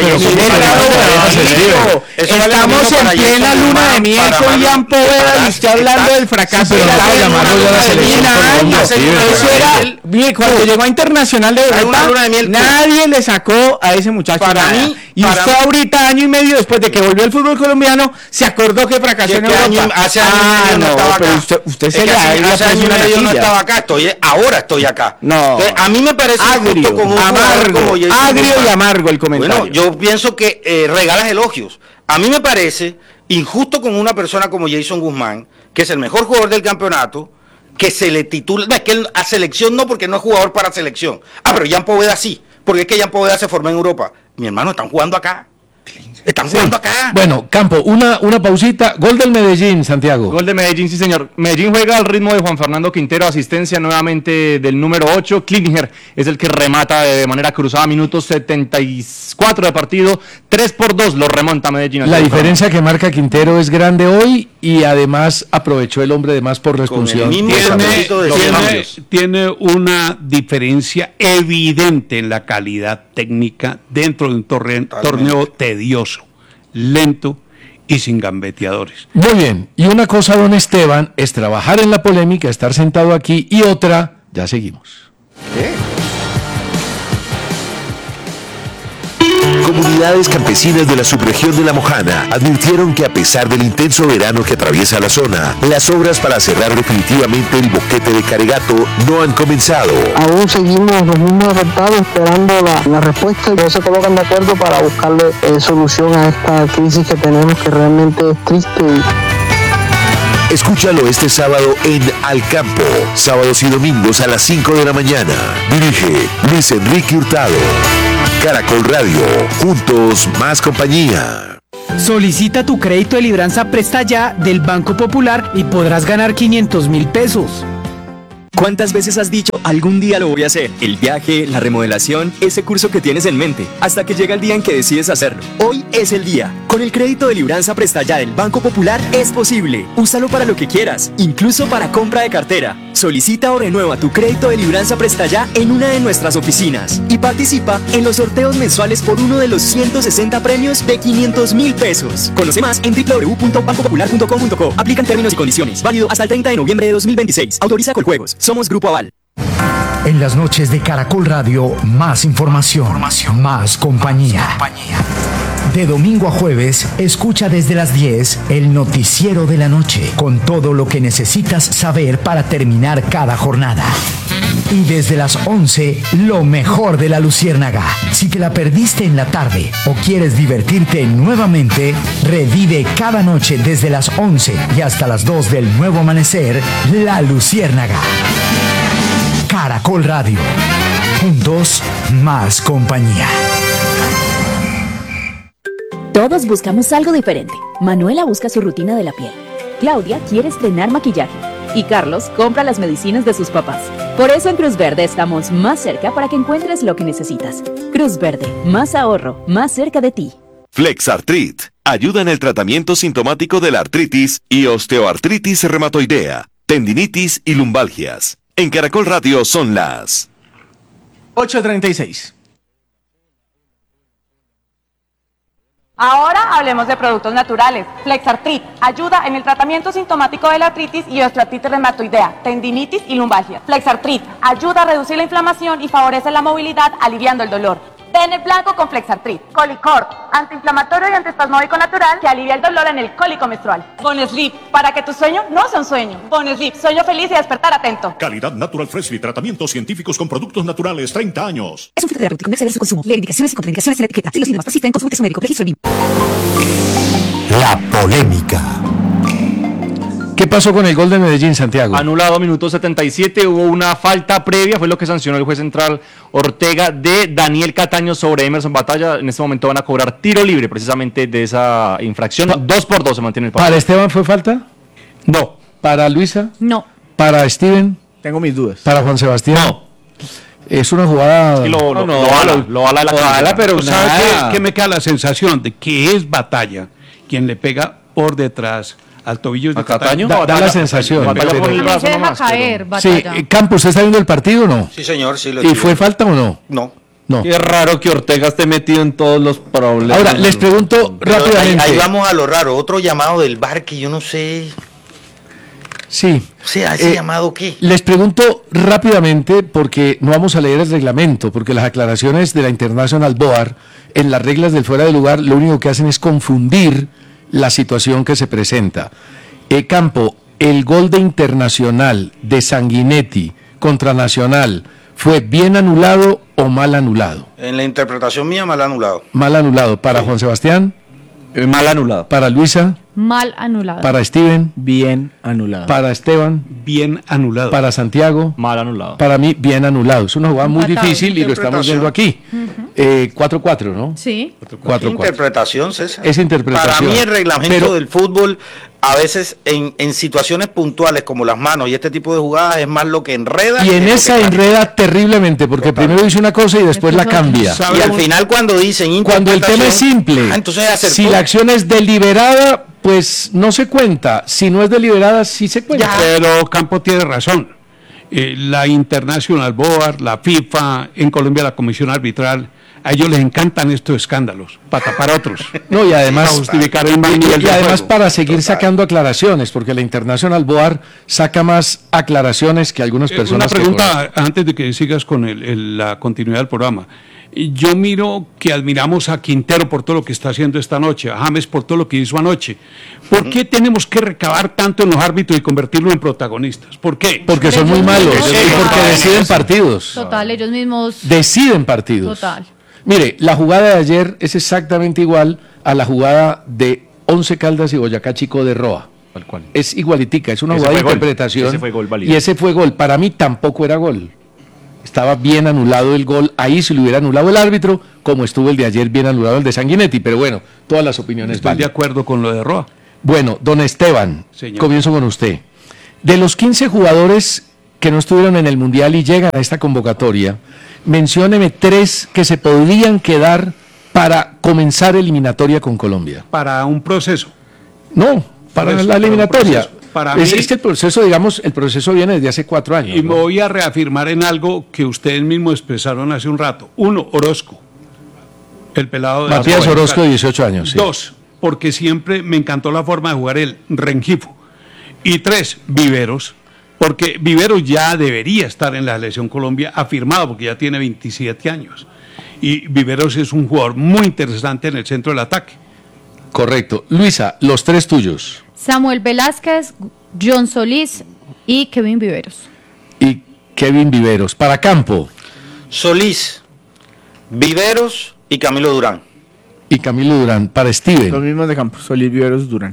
Estamos en plena luna de miel con Jan Poveda y usted hablando del fracaso de la selección. Eso era... Bien, cuando llegó a Internacional de Europa, nadie le sacó a ese muchacho nada. Y usted ahorita, año y medio después de que volvió al fútbol colombiano, se acordó que fracasó en Europa. Hace años y medio no estaba acá. Usted se le ha ido hace años y medio no estaba acá. Ahora estoy acá. No. Entonces, a mí me parece agrio, como amargo y amargo el comentario. Bueno, yo pienso que regalas elogios. A mí me parece injusto con una persona como Jason Guzmán, que es el mejor jugador del campeonato, que se le titula, no, es que a selección no, porque no es jugador para selección. Pero Jan Poveda sí, porque es que Jan Poveda se formó en Europa. Mi hermano, están jugando acá. Están jugando acá. Bueno, Campo, una pausita. Gol del Medellín, Santiago. Gol de Medellín, sí señor. Medellín juega al ritmo de Juan Fernando Quintero, asistencia nuevamente del número 8. Klinger es el que remata de manera cruzada, minutos 74 de partido. 3-2 lo remonta Medellín. La diferencia que marca Quintero es grande hoy y además aprovechó el hombre de más por responsabilidad. Tiene una diferencia evidente en la calidad técnica dentro de un torneo tedioso, lento y sin gambeteadores. Muy bien, y una cosa, don Esteban, es trabajar en la polémica, estar sentado aquí, y otra, ya seguimos. Comunidades campesinas de la subregión de La Mojana advirtieron que a pesar del intenso verano que atraviesa la zona, las obras para cerrar definitivamente el boquete de Caregato no han comenzado. Aún seguimos los mismos afectados esperando la respuesta y no se colocan de acuerdo para buscarle solución a esta crisis que tenemos, que realmente es triste. Escúchalo este sábado en Al Campo, sábados y domingos a las 5 de la mañana. Dirige Luis Enrique Hurtado. Caracol Radio, juntos más compañía. Solicita tu crédito de libranza Presta Ya del Banco Popular y podrás ganar 500,000 pesos. ¿Cuántas veces has dicho, algún día lo voy a hacer? El viaje, la remodelación, ese curso que tienes en mente, hasta que llega el día en que decides hacerlo. Hoy es el día. Con el crédito de libranza Presta Ya del Banco Popular es posible. Úsalo para lo que quieras, incluso para compra de cartera. Solicita o renueva tu crédito de libranza Presta Ya en una de nuestras oficinas y participa en los sorteos mensuales por uno de los 160 premios de 500,000 pesos. Conoce más en www.bancopopular.com.co. Aplican términos y condiciones. Válido hasta el 30 de noviembre de 2026. Autoriza Coljuegos. Somos Grupo Aval. En las noches de Caracol Radio, más información, más compañía. De domingo a jueves, escucha desde las 10 el noticiero de la noche, con todo lo que necesitas saber para terminar cada jornada. Y desde las 11, lo mejor de la Luciérnaga. Si te la perdiste en la tarde o quieres divertirte nuevamente, revive cada noche desde las 11 y hasta las 2 del nuevo amanecer, La Luciérnaga. Caracol Radio. Juntos, más compañía. Todos buscamos algo diferente. Manuela busca su rutina de la piel. Claudia quiere estrenar maquillaje. Y Carlos compra las medicinas de sus papás. Por eso en Cruz Verde estamos más cerca para que encuentres lo que necesitas. Cruz Verde, más ahorro, más cerca de ti. Flexartrit ayuda en el tratamiento sintomático de la artritis y osteoartritis reumatoidea, tendinitis y lumbalgias. En Caracol Radio son las 8:36. Ahora hablemos de productos naturales. Flexartrit ayuda en el tratamiento sintomático de la artritis y osteoartritis reumatoidea, tendinitis y lumbalgia. Flexartrit ayuda a reducir la inflamación y favorece la movilidad, aliviando el dolor. Ten el blanco con Flexartrit. Colicort, antiinflamatorio y antiespasmódico natural que alivia el dolor en el cólico menstrual. Bonesleep, para que tu sueño no sea un sueño. Bonesleep, sueño feliz y despertar atento. Calidad Natural Freshly, tratamientos científicos con productos naturales, 30 años. Es un fitoterapéutico, no exceder su consumo. Leer indicaciones y contraindicaciones en la etiqueta. Si los síntomas persisten, consulte a su médico. Registro BIM. La polémica. ¿Qué pasó con el gol de Medellín, Santiago? Anulado, minuto 77, hubo una falta previa, fue lo que sancionó el juez central Ortega de Daniel Cataño sobre Emerson Batalla. En este momento van a cobrar tiro libre precisamente de esa infracción. 2-2 se mantiene el partido. ¿Para Esteban fue falta? No. ¿Para Luisa? No. ¿Para Steven? Tengo mis dudas. ¿Para Juan Sebastián? No. Es una jugada... Sí, lo bala la cabeza. Pero ¿sabe qué me queda la sensación? De que es Batalla quien le pega por detrás al tobillo de Cataño. Da la sensación. Batalla por el brazo se deja caer, Batalla. Sí, Campos, ¿usted está viendo el partido o no? Sí, señor, sí lo ¿Y fue falta o no? No. No. Qué raro que Ortega esté metido en todos los problemas. Ahora, les pregunto rápidamente. Ahí vamos a lo raro. Otro llamado del VAR que yo no sé... Sí. O sea, ¿ese llamado qué? Les pregunto rápidamente, porque no vamos a leer el reglamento, porque las aclaraciones de la International Board en las reglas del fuera de lugar lo único que hacen es confundir la situación que se presenta. Campo, el gol de Internacional de Sanguinetti contra Nacional, ¿fue bien anulado o mal anulado? En la interpretación mía, mal anulado. Mal anulado. ¿Para Juan Sebastián? Mal anulado. ¿Para Luisa? Mal anulado. ¿Para Steven? Bien anulado. ¿Para Esteban? Bien anulado. ¿Para Santiago? Mal anulado. Para mí, bien anulado. Es una jugada muy difícil y lo estamos viendo aquí. 4-4, ¿no? Sí. 4-4. Interpretación, César. Es interpretación. Para mí el reglamento del fútbol, a veces en situaciones puntuales como las manos y este tipo de jugadas, es más lo que enreda. Y en esa enreda terriblemente, porque primero dice una cosa y después la cambia. Y al final cuando dicen cuando el tema es simple, entonces si la acción es deliberada, pues no se cuenta. Si no es deliberada, sí se cuenta. Pero Campo tiene razón. La International Board, la FIFA, en Colombia la Comisión Arbitral, a ellos les encantan estos escándalos, para tapar otros. No, y además, para justificar el mal nivel y del además juego. para seguir sacando aclaraciones, porque la International Board saca más aclaraciones que algunas personas. Una pregunta antes de que sigas con la continuidad del programa. Yo miro que admiramos a Quintero por todo lo que está haciendo esta noche, a James por todo lo que hizo anoche. ¿Por qué tenemos que recabar tanto en los árbitros y convertirlos en protagonistas? ¿Por qué? Porque son muy malos y porque deciden partidos. Total, ellos mismos. Deciden partidos. Total. Mire, la jugada de ayer es exactamente igual a la jugada de Once Caldas y Boyacá Chico de Roa. Tal cual. Es igualitica, es una Ese jugada de fue gol. interpretación. Ese fue gol válido. Y ese fue gol. Para mí tampoco era gol. Estaba bien anulado el gol. Ahí se lo hubiera anulado el árbitro, como estuvo el de ayer bien anulado el de Sanguinetti. Pero bueno, todas las opiniones Estoy de valen. acuerdo con lo de Roa. Bueno, don Esteban, Señor. comienzo con usted. De los 15 jugadores que no estuvieron en el Mundial y llegan a esta convocatoria, mencióneme 3 que se podrían quedar para comenzar eliminatoria con Colombia. Para un proceso. No, para Por eso, la eliminatoria. para un proceso. Para es, mí- es que el proceso, digamos, el proceso viene desde hace 4 años. Y ¿no? me voy a reafirmar en algo que ustedes mismos expresaron hace un rato. 1, Orozco, el pelado de Matías Apoel. Orozco, 18 años. Sí. 2, porque siempre me encantó la forma de jugar el Rengifo. Y 3, Viveros, porque Viveros ya debería estar en la selección Colombia afirmado, porque ya tiene 27 años. Y Viveros es un jugador muy interesante en el centro del ataque. Correcto. Luisa, los 3 tuyos. Samuel Velázquez, John Solís y Kevin Viveros. Y Kevin Viveros. Para campo. Solís, Viveros y Camilo Durán. Y Camilo Durán. Para Steven. Los mismos de campo, Solís, Viveros, Durán.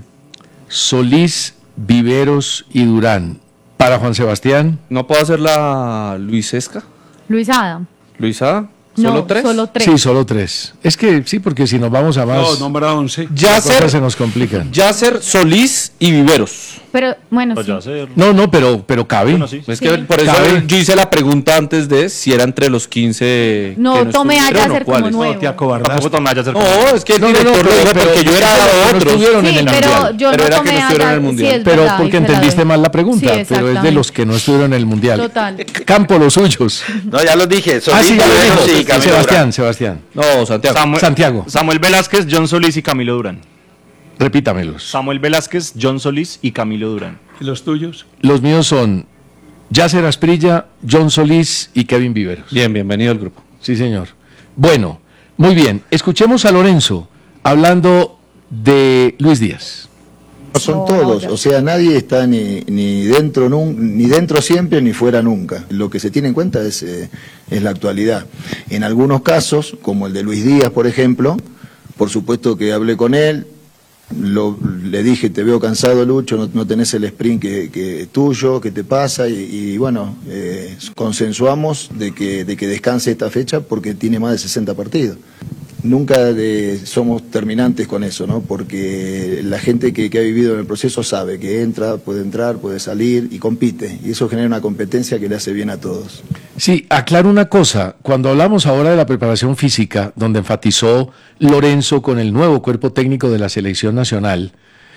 Solís, Viveros y Durán. Para Juan Sebastián. ¿No puedo hacer la Luisesca? Luis Adam. ¿Luisa? No, ¿Solo 3? solo 3. Sí, solo 3. Es que sí, porque si nos vamos a más, No, nombra 11. las cosas se nos complican. Yasser, Solís y Viveros. Pero bueno, Pues sí. ya ser. No, pero cabe. Bueno, sí. Es Sí. que por eso Cabe. yo hice la pregunta antes de si era entre los 15. No, que tome a estuvieron, Yasser ¿o cuáles? como nuevo. No, te acobardaste. Tampoco tomé a Yasser como- No, es que el No, director lo dijo porque yo era no otros. estuvieron en Sí, el pero Mundial. yo Pero no era que tomé no a estuvieron en el Yasser. Mundial. Sí, es Pero verdad, porque y se la entendiste doy. mal la pregunta, Sí, pero es de exactamente. los que no estuvieron en el Mundial. Total. Campo, los suyos. No, ya los dije. Solís, Sí, ya lo Viveros dijo. y Camilo Sebastián, Durán. Sebastián. No, Santiago. Santiago. Samuel Velázquez, John Solís y Camilo Durán. Repítamelos. Samuel Velázquez, John Solís y Camilo Durán. ¿Y los tuyos? Los míos son Yasser Asprilla, John Solís y Kevin Viveros. Bien, bienvenido al grupo. Sí, señor. Bueno, muy bien. Escuchemos a Lorenzo hablando de Luis Díaz. Son todos, o sea, nadie está ni dentro siempre ni fuera nunca. Lo que se tiene en cuenta es la actualidad. En algunos casos, como el de Luis Díaz, por ejemplo, por supuesto que hablé con él, le dije, te veo cansado, Lucho, no tenés el sprint que tuyo, ¿qué te pasa? Y bueno, consensuamos de que descanse esta fecha porque tiene más de 60 partidos. Nunca somos terminantes con eso, ¿no? Porque la gente que ha vivido en el proceso sabe que entrar, puede salir y compite. Y eso genera una competencia que le hace bien a todos. Sí, aclaro una cosa. Cuando hablamos ahora de la preparación física, donde enfatizó Lorenzo con el nuevo cuerpo técnico de la selección nacional,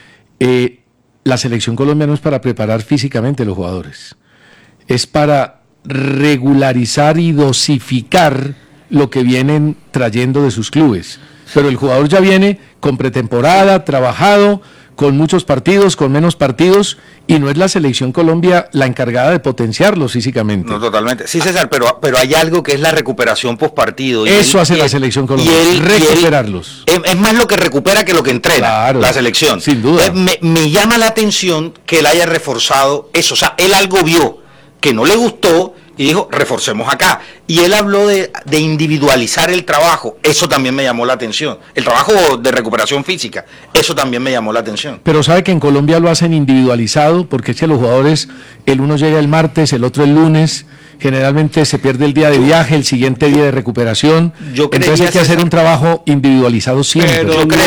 la selección colombiana no es para preparar físicamente a los jugadores. Es para regularizar y dosificar lo que vienen trayendo de sus clubes. Pero el jugador ya viene con pretemporada, trabajado, con muchos partidos, con menos partidos, y no es la selección Colombia la encargada de potenciarlos físicamente. No, totalmente. Sí, César, pero hay algo que es la recuperación postpartido. Eso hace la selección Colombia, recuperarlos. Es más lo que recupera que lo que entrena, Claro, la selección. sin duda. Me llama la atención que él haya reforzado eso. O sea, él algo vio que no le gustó y dijo, reforcemos acá. Y él habló de individualizar el trabajo. Eso también me llamó la atención. El trabajo de recuperación física. Eso también me llamó la atención. Pero sabe que en Colombia lo hacen individualizado, porque es que los jugadores, el uno llega el martes, el otro el lunes, generalmente se pierde el día de viaje, el siguiente día de recuperación. Entonces hay que hacer un trabajo individualizado siempre. Pero no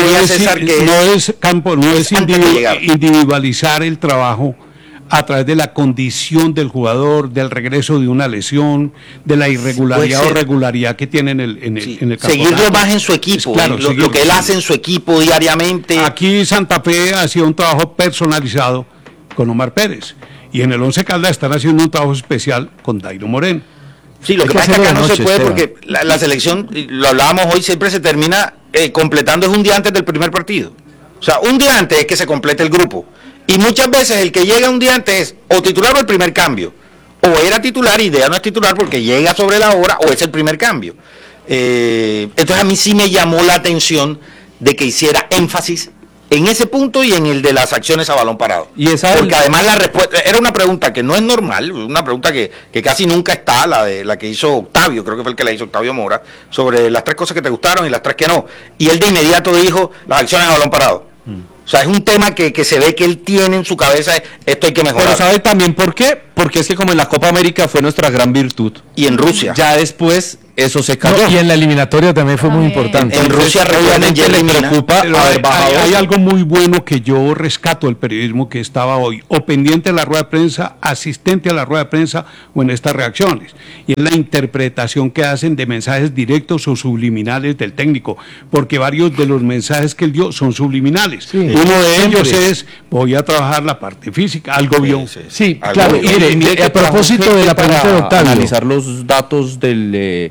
es individualizar el trabajo a través de la condición del jugador, del regreso de una lesión, de la irregularidad o regularidad que tiene en el campeonato. Seguirlo más en su equipo, Claro, lo que él hace en su equipo diariamente. Aquí Santa Fe hacía un trabajo personalizado con Omar Pérez, y en el Once Caldas están haciendo un trabajo especial con Dairo Moreno. Sí, lo que pasa es que acá no se puede porque la selección, lo hablábamos hoy, siempre se termina completando es un día antes del primer partido. O sea, un día antes es que se complete el grupo. Y muchas veces el que llega un día antes es o titular o el primer cambio. O era titular y ya no es titular porque llega sobre la hora o es el primer cambio. Entonces a mí sí me llamó la atención de que hiciera énfasis en ese punto y en el de las acciones a balón parado. Porque además la respuesta era una pregunta que no es normal, una pregunta que casi nunca está, la que hizo Octavio, creo que fue el que la hizo Octavio Mora, sobre las 3 cosas que te gustaron y las 3 que no. Y él de inmediato dijo las acciones a balón parado. O sea, es un tema que se ve que él tiene en su cabeza, esto hay que mejorar. Pero ¿sabe también por qué? Porque es que como en la Copa América fue nuestra gran virtud. Y en Rusia. Ya después eso se cayó. Y en la eliminatoria también fue muy importante. En Rusia obviamente le preocupa haber bajado. Hay algo muy bueno que yo rescato del periodismo que estaba hoy, o pendiente de la rueda de prensa, asistente a la rueda de prensa o en estas reacciones. Y es la interpretación que hacen de mensajes directos o subliminales del técnico, porque varios de los mensajes que él dio son subliminales. Sí, uno de ellos es, voy a trabajar la parte física, algo vio. Sí, claro. Y a propósito de la pregunta de Octavio, analizar los datos del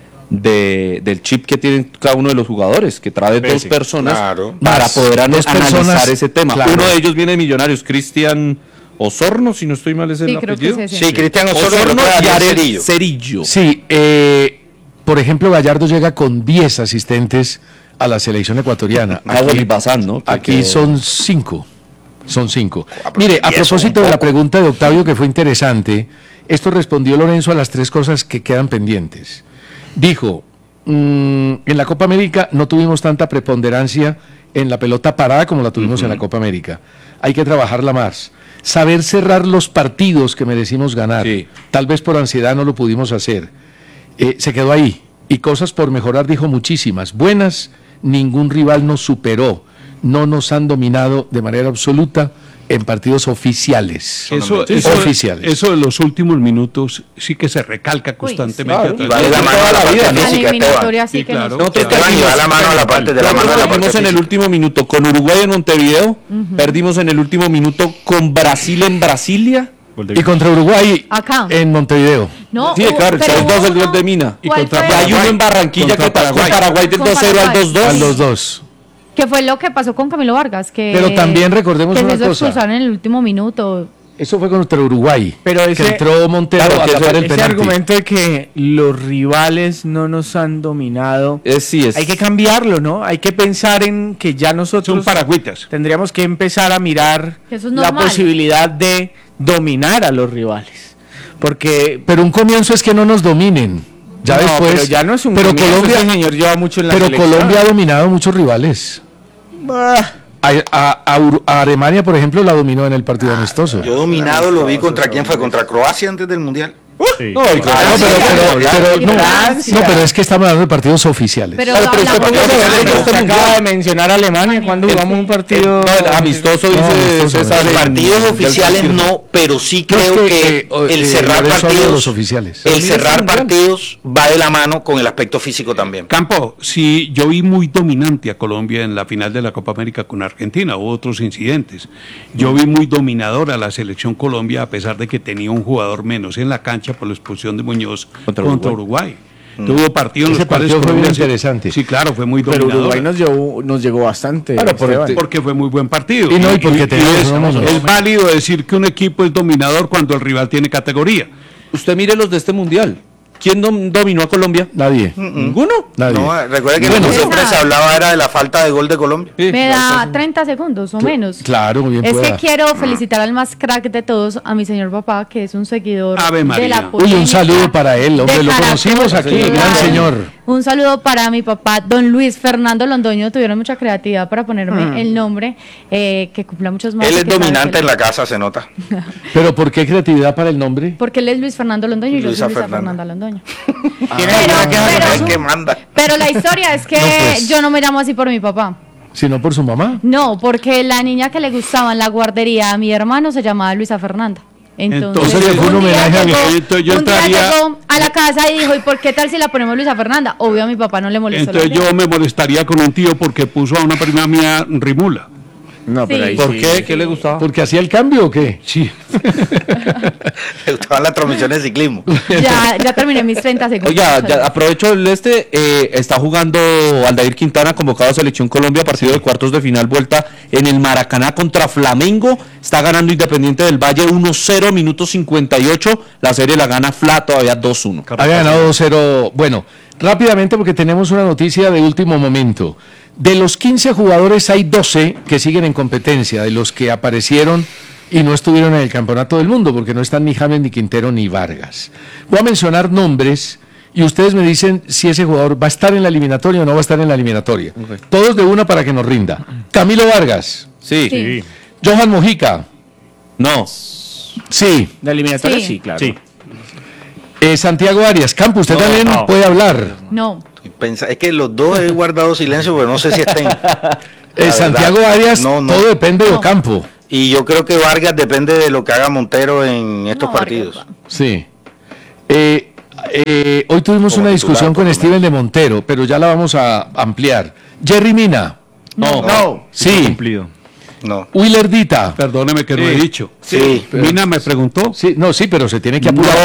chip que tienen cada uno de los jugadores, que trae 2 personas para poder analizar ese tema. Claro. Uno de ellos viene de Millonarios, Cristian Osorno, si no estoy mal, es el apellido. Sí, Cristian Osorno y Ariel Cerillo. Sí, por ejemplo, Gallardo llega con 10 asistentes a la selección ecuatoriana. Aquí son 5. Son 5. Mire, a propósito de la pregunta de Octavio, que fue interesante, esto respondió Lorenzo a las 3 cosas que quedan pendientes. Dijo, en la Copa América no tuvimos tanta preponderancia en la pelota parada como la tuvimos en la Copa América. Hay que trabajarla más. Saber cerrar los partidos que merecimos ganar. Sí. Tal vez por ansiedad no lo pudimos hacer. Se quedó ahí. Y cosas por mejorar, dijo muchísimas. Buenas, ningún rival nos superó. No nos han dominado de manera absoluta en partidos oficiales. Eso de los últimos minutos sí que se recalca constantemente. Y va de la mano a la parte física, Nosotros va la mano a la parte de la mano. Perdimos en el último minuto con Uruguay en Montevideo, perdimos en el último minuto con Brasil en Brasilia. Y contra Uruguay en Montevideo. No, sí, claro, el 2 el gol de Mina. Y contra hay uno en Barranquilla que pasó con Paraguay del 2-0 al 2-2. Al 2-2. Que fue lo que pasó con Camilo Vargas, pero también recordemos una cosa. Que se expulsaron en el último minuto. Eso fue contra Uruguay. Pero que entró Montero a tapar el penalti. Ese argumento de que los rivales no nos han dominado, hay que cambiarlo, ¿no? Hay que pensar en que ya nosotros tendríamos que empezar a mirar la posibilidad de dominar a los rivales. Pero un comienzo es que no nos dominen. Ya después, pero ya no es un pero Colombia, señor lleva mucho en la pero selección. Colombia ha dominado muchos rivales. A Alemania, por ejemplo, la dominó en el partido amistoso. Yo dominado lo vi contra quién fue, contra Croacia antes del Mundial. Sí. Pero es que estamos hablando de partidos oficiales. Pero usted acaba de mencionar a Alemania cuando jugamos un partido amistoso, dice César. Partidos oficiales no, pero sí creo que el cerrar partidos, el cerrar partidos va de la mano con el aspecto físico también. Campo, sí, yo vi muy dominante a Colombia en la final de la Copa América con Argentina, hubo otros incidentes. Yo vi muy dominadora a la selección Colombia a pesar de que tenía un jugador menos en la cancha por la expulsión de Muñoz contra Uruguay. Tuvo partidos en los cuales fue muy interesante. Sí, claro, fue muy dominador. Pero Uruguay nos llegó bastante. Claro, porque fue muy buen partido. Es válido decir que un equipo es dominador cuando el rival tiene categoría. Usted mire los de este mundial. ¿Quién dominó a Colombia? Nadie. ¿Ninguno? Nadie. No, recuerda que siempre se hablaba era de la falta de gol de Colombia. Me da 30 segundos o menos. Claro, muy bien. Es que quiero felicitar al más crack de todos, a mi señor papá, que es un seguidor de la política. Un saludo para él, hombre, lo conocimos aquí, gran señor. Un saludo para mi papá, don Luis Fernando Londoño. Tuvieron mucha creatividad para ponerme el nombre, que cumpla muchos más. Él es dominante en la casa, se nota. ¿Pero por qué creatividad para el nombre? Porque él es Luis Fernando Londoño y yo soy Luisa Fernanda Londoño. Pero la historia es que yo no me llamo así por mi papá. ¿Sino por su mamá? No, porque la niña que le gustaba en la guardería a mi hermano se llamaba Luisa Fernanda. Entonces le fue un homenaje a mi yo un día llegó a la casa y dijo, ¿y por qué tal si la ponemos Luisa Fernanda? Obvio a mi papá no le molestó. Entonces yo me molestaría con un tío porque puso a una prima mía Rimula. No, pero ahí ¿Por sí. qué? ¿Qué le gustaba? ¿Porque hacía el cambio o qué? Sí. Le gustaban las transmisiones de ciclismo. Ya terminé mis 30 segundos. Oiga, ya aprovecho está jugando Aldair Quintana, convocado a Selección Colombia, partido de cuartos de final, vuelta en el Maracaná contra Flamengo. Está ganando Independiente del Valle 1-0, minuto 58. La serie la gana Fla todavía 2-1. Había ganado 2-0. Bueno, rápidamente porque tenemos una noticia de último momento. De los 15 jugadores hay 12 que siguen en competencia, de los que aparecieron y no estuvieron en el Campeonato del Mundo, porque no están ni James, ni Quintero, ni Vargas. Voy a mencionar nombres y ustedes me dicen si ese jugador va a estar en la eliminatoria o no va a estar en la eliminatoria. Okay. Todos de una para que nos rinda. Camilo Vargas. Sí. Johan Mojica. No. Sí. ¿La eliminatoria? Sí, claro. Sí. Santiago Arias. Campo, usted también puede hablar. No. Es que los dos he guardado silencio, pero no sé si estén. Santiago Arias, todo depende de Ocampo. Y yo creo que Vargas depende de lo que haga Montero en estos partidos. Vargas. Sí. Hoy tuvimos una discusión con Steven de Montero, pero ya la vamos a ampliar. Jerry Mina. No. Sí. Cumplido. No. Willer Dita. Perdóneme que lo he dicho. Sí. Mina me preguntó. Sí, pero se tiene que apurar.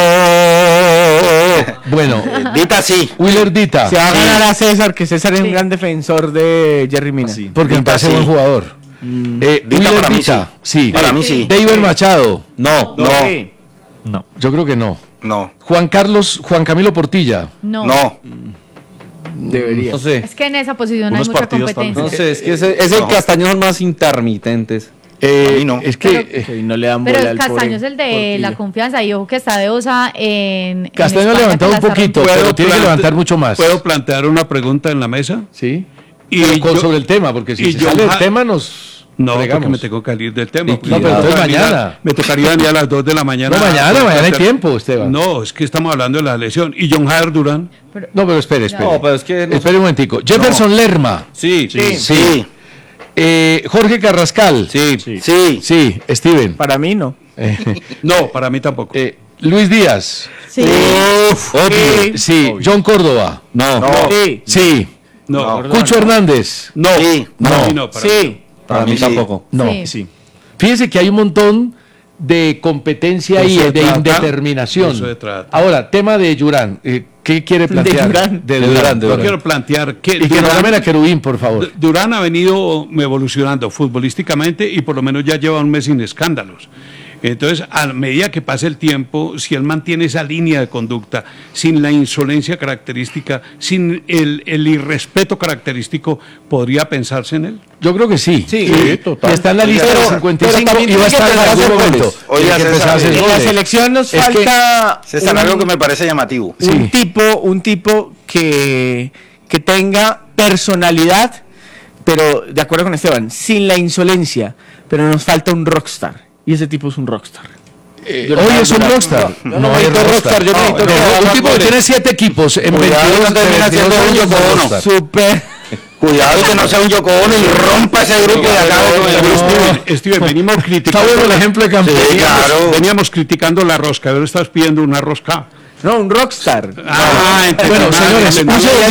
Bueno, Dita sí. Willer Dita. Se va a ganar a César, que César es un gran defensor de Jerry Mina. Sí, porque me parece buen jugador. Willer para mí Dita. Sí. Para mí sí. David Machado. No. Yo creo que no. No. Juan Camilo Portilla. No. Debería. No sé. Es que en esa posición hay mucha competencia. No sé, es que ese Castaño son más intermitentes. No. Es que no le dan pero bola el al Castaño es el de la confianza y ojo que está de osa en Castaño ha levantado un poquito, pero tiene que levantar mucho más. ¿Puedo plantear una pregunta en la mesa? Sí. Sobre el tema, porque si se sale del tema nos... No, fregamos. porque me tengo que salir del tema. No, pero entonces mañana. Me tocaría venir a las 2 de la mañana. No, mañana hay tiempo, Esteban. No, es que estamos hablando de la lesión. ¿Y John Jair Durán? No, pero espere. No, pero es que... Espere un momentico. Jefferson Lerma. Sí. Jorge Carrascal. Sí. Steven. Para mí no. No, para mí tampoco. Luis Díaz. Sí. Sí. John Córdoba. No. Sí. No. Cucho Hernández. No. Sí. No. Para mí tampoco. No. Sí. Fíjese que hay un montón de competencia y de indeterminación. Eso se trata. Ahora, tema de Durán. ¿Qué quiere plantear? De Durán. Yo quiero plantear que Y que nos llamen a Querubín, por favor. Durán ha venido evolucionando futbolísticamente y por lo menos ya lleva un mes sin escándalos. Entonces, a medida que pase el tiempo, si él mantiene esa línea de conducta, sin la insolencia característica, sin el irrespeto característico, ¿podría pensarse en él? Yo creo que sí. Sí, total. Está en la lista de 55 y va a estar en algún momento. Oiga, En la selección nos falta César, algo que me parece llamativo. un tipo que tenga personalidad, pero de acuerdo con Esteban, sin la insolencia, pero nos falta un rockstar. Y ese tipo es un rockstar. Hoy es un rockstar. No hay rockstar. Yo necesito un tipo que tiene 7 equipos en 22 años. Super. Cuidado que no sea un Yoko Ono y rompa ese grupo de acá. Steven, venimos criticando. Está bueno el ejemplo de Campo. Sí, claro. Veníamos criticando la rosca, ahora estás pidiendo una rosca. No, un rockstar. Bueno, señores,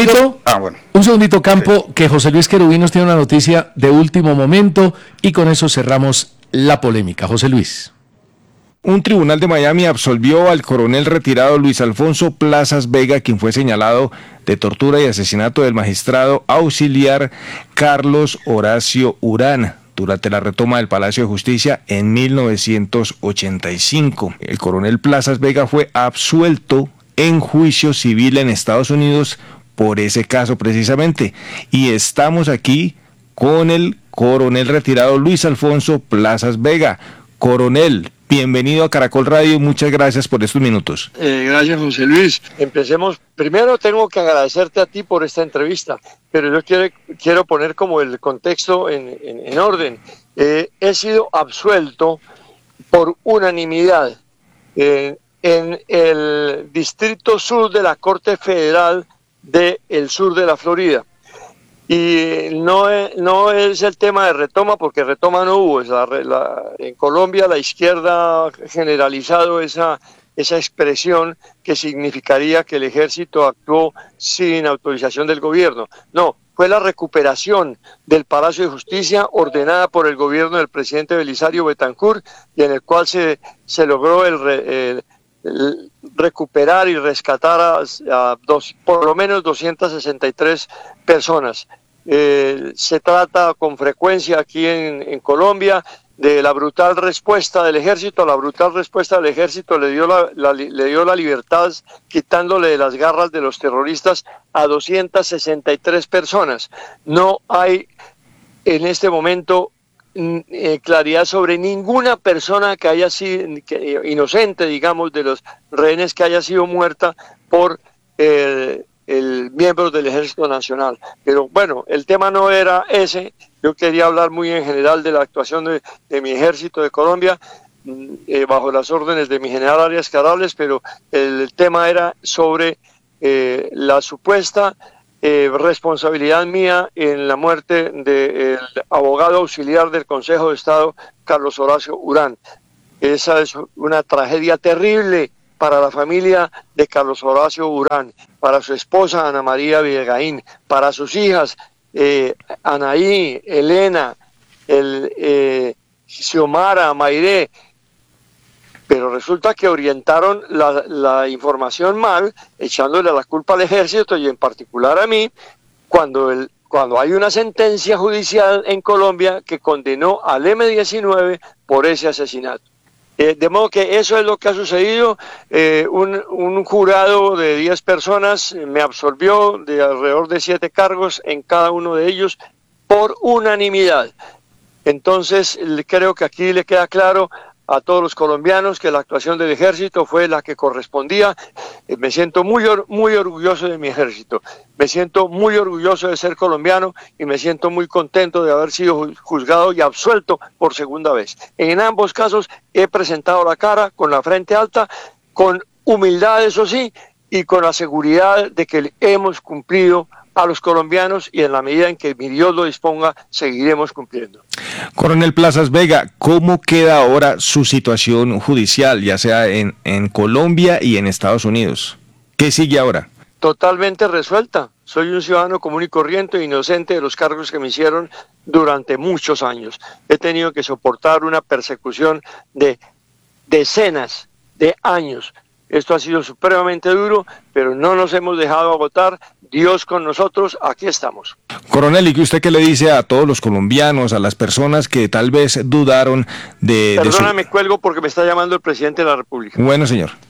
un segundito, Campo, que José Luis Querubín nos tiene una noticia de último momento y con eso cerramos la polémica. José Luis. Un tribunal de Miami absolvió al coronel retirado Luis Alfonso Plazas Vega, quien fue señalado de tortura y asesinato del magistrado auxiliar Carlos Horacio Urán durante la retoma del Palacio de Justicia en 1985. El coronel Plazas Vega fue absuelto en juicio civil en Estados Unidos por ese caso precisamente. Y estamos aquí con el coronel retirado Luis Alfonso Plazas Vega. Coronel, bienvenido a Caracol Radio y muchas gracias por estos minutos. Gracias, José Luis. Empecemos. Primero tengo que agradecerte a ti por esta entrevista, pero yo quiero poner como el contexto en orden. He sido absuelto por unanimidad en el Distrito Sur de la Corte Federal del Sur de la Florida. Y no es el tema de retoma, porque retoma no hubo. En Colombia la izquierda ha generalizado esa expresión que significaría que el ejército actuó sin autorización del gobierno. No, fue la recuperación del Palacio de Justicia ordenada por el gobierno del presidente Belisario Betancur, y en el cual se logró el recuperar y rescatar por lo menos 263 personas. Se trata con frecuencia aquí en Colombia de la brutal respuesta del ejército. La brutal respuesta del ejército le dio la libertad, quitándole de las garras de los terroristas a 263 personas. No hay en este momento claridad sobre ninguna persona que haya sido inocente, digamos, de los rehenes, que haya sido muerta por el miembro del Ejército Nacional. Pero bueno, el tema no era ese. Yo quería hablar muy en general de la actuación de mi Ejército de Colombia, bajo las órdenes de mi general Arias Carales, pero el tema era sobre la supuesta responsabilidad mía en la muerte del abogado auxiliar del Consejo de Estado, Carlos Horacio Urán. Esa es una tragedia terrible para la familia de Carlos Horacio Urán, para su esposa Ana María Villegaín, para sus hijas Anaí, Elena, Xiomara, Mairé. Pero resulta que orientaron la información mal, echándole la culpa al ejército y en particular a mí, cuando hay una sentencia judicial en Colombia que condenó al M-19 por ese asesinato. De modo que eso es lo que ha sucedido. Un jurado de 10 personas me absolvió de alrededor de 7 cargos en cada uno de ellos por unanimidad. Entonces creo que aquí le queda claro a todos los colombianos que la actuación del ejército fue la que correspondía. Me siento muy orgulloso de mi ejército, me siento muy orgulloso de ser colombiano y me siento muy contento de haber sido juzgado y absuelto por segunda vez. En ambos casos he presentado la cara con la frente alta, con humildad, eso sí, y con la seguridad de que hemos cumplido a los colombianos, y en la medida en que mi Dios lo disponga, seguiremos cumpliendo. Coronel Plazas Vega, ¿cómo queda ahora su situación judicial, ya sea en Colombia y en Estados Unidos? ¿Qué sigue ahora? Totalmente resuelta. Soy un ciudadano común y corriente, inocente de los cargos que me hicieron durante muchos años. He tenido que soportar una persecución de decenas de años. Esto ha sido supremamente duro, pero no nos hemos dejado agotar. Dios con nosotros, aquí estamos. Coronel, ¿y usted qué le dice a todos los colombianos, a las personas que tal vez dudaron de... Perdóname, cuelgo porque me está llamando el presidente de la República. Bueno, señor.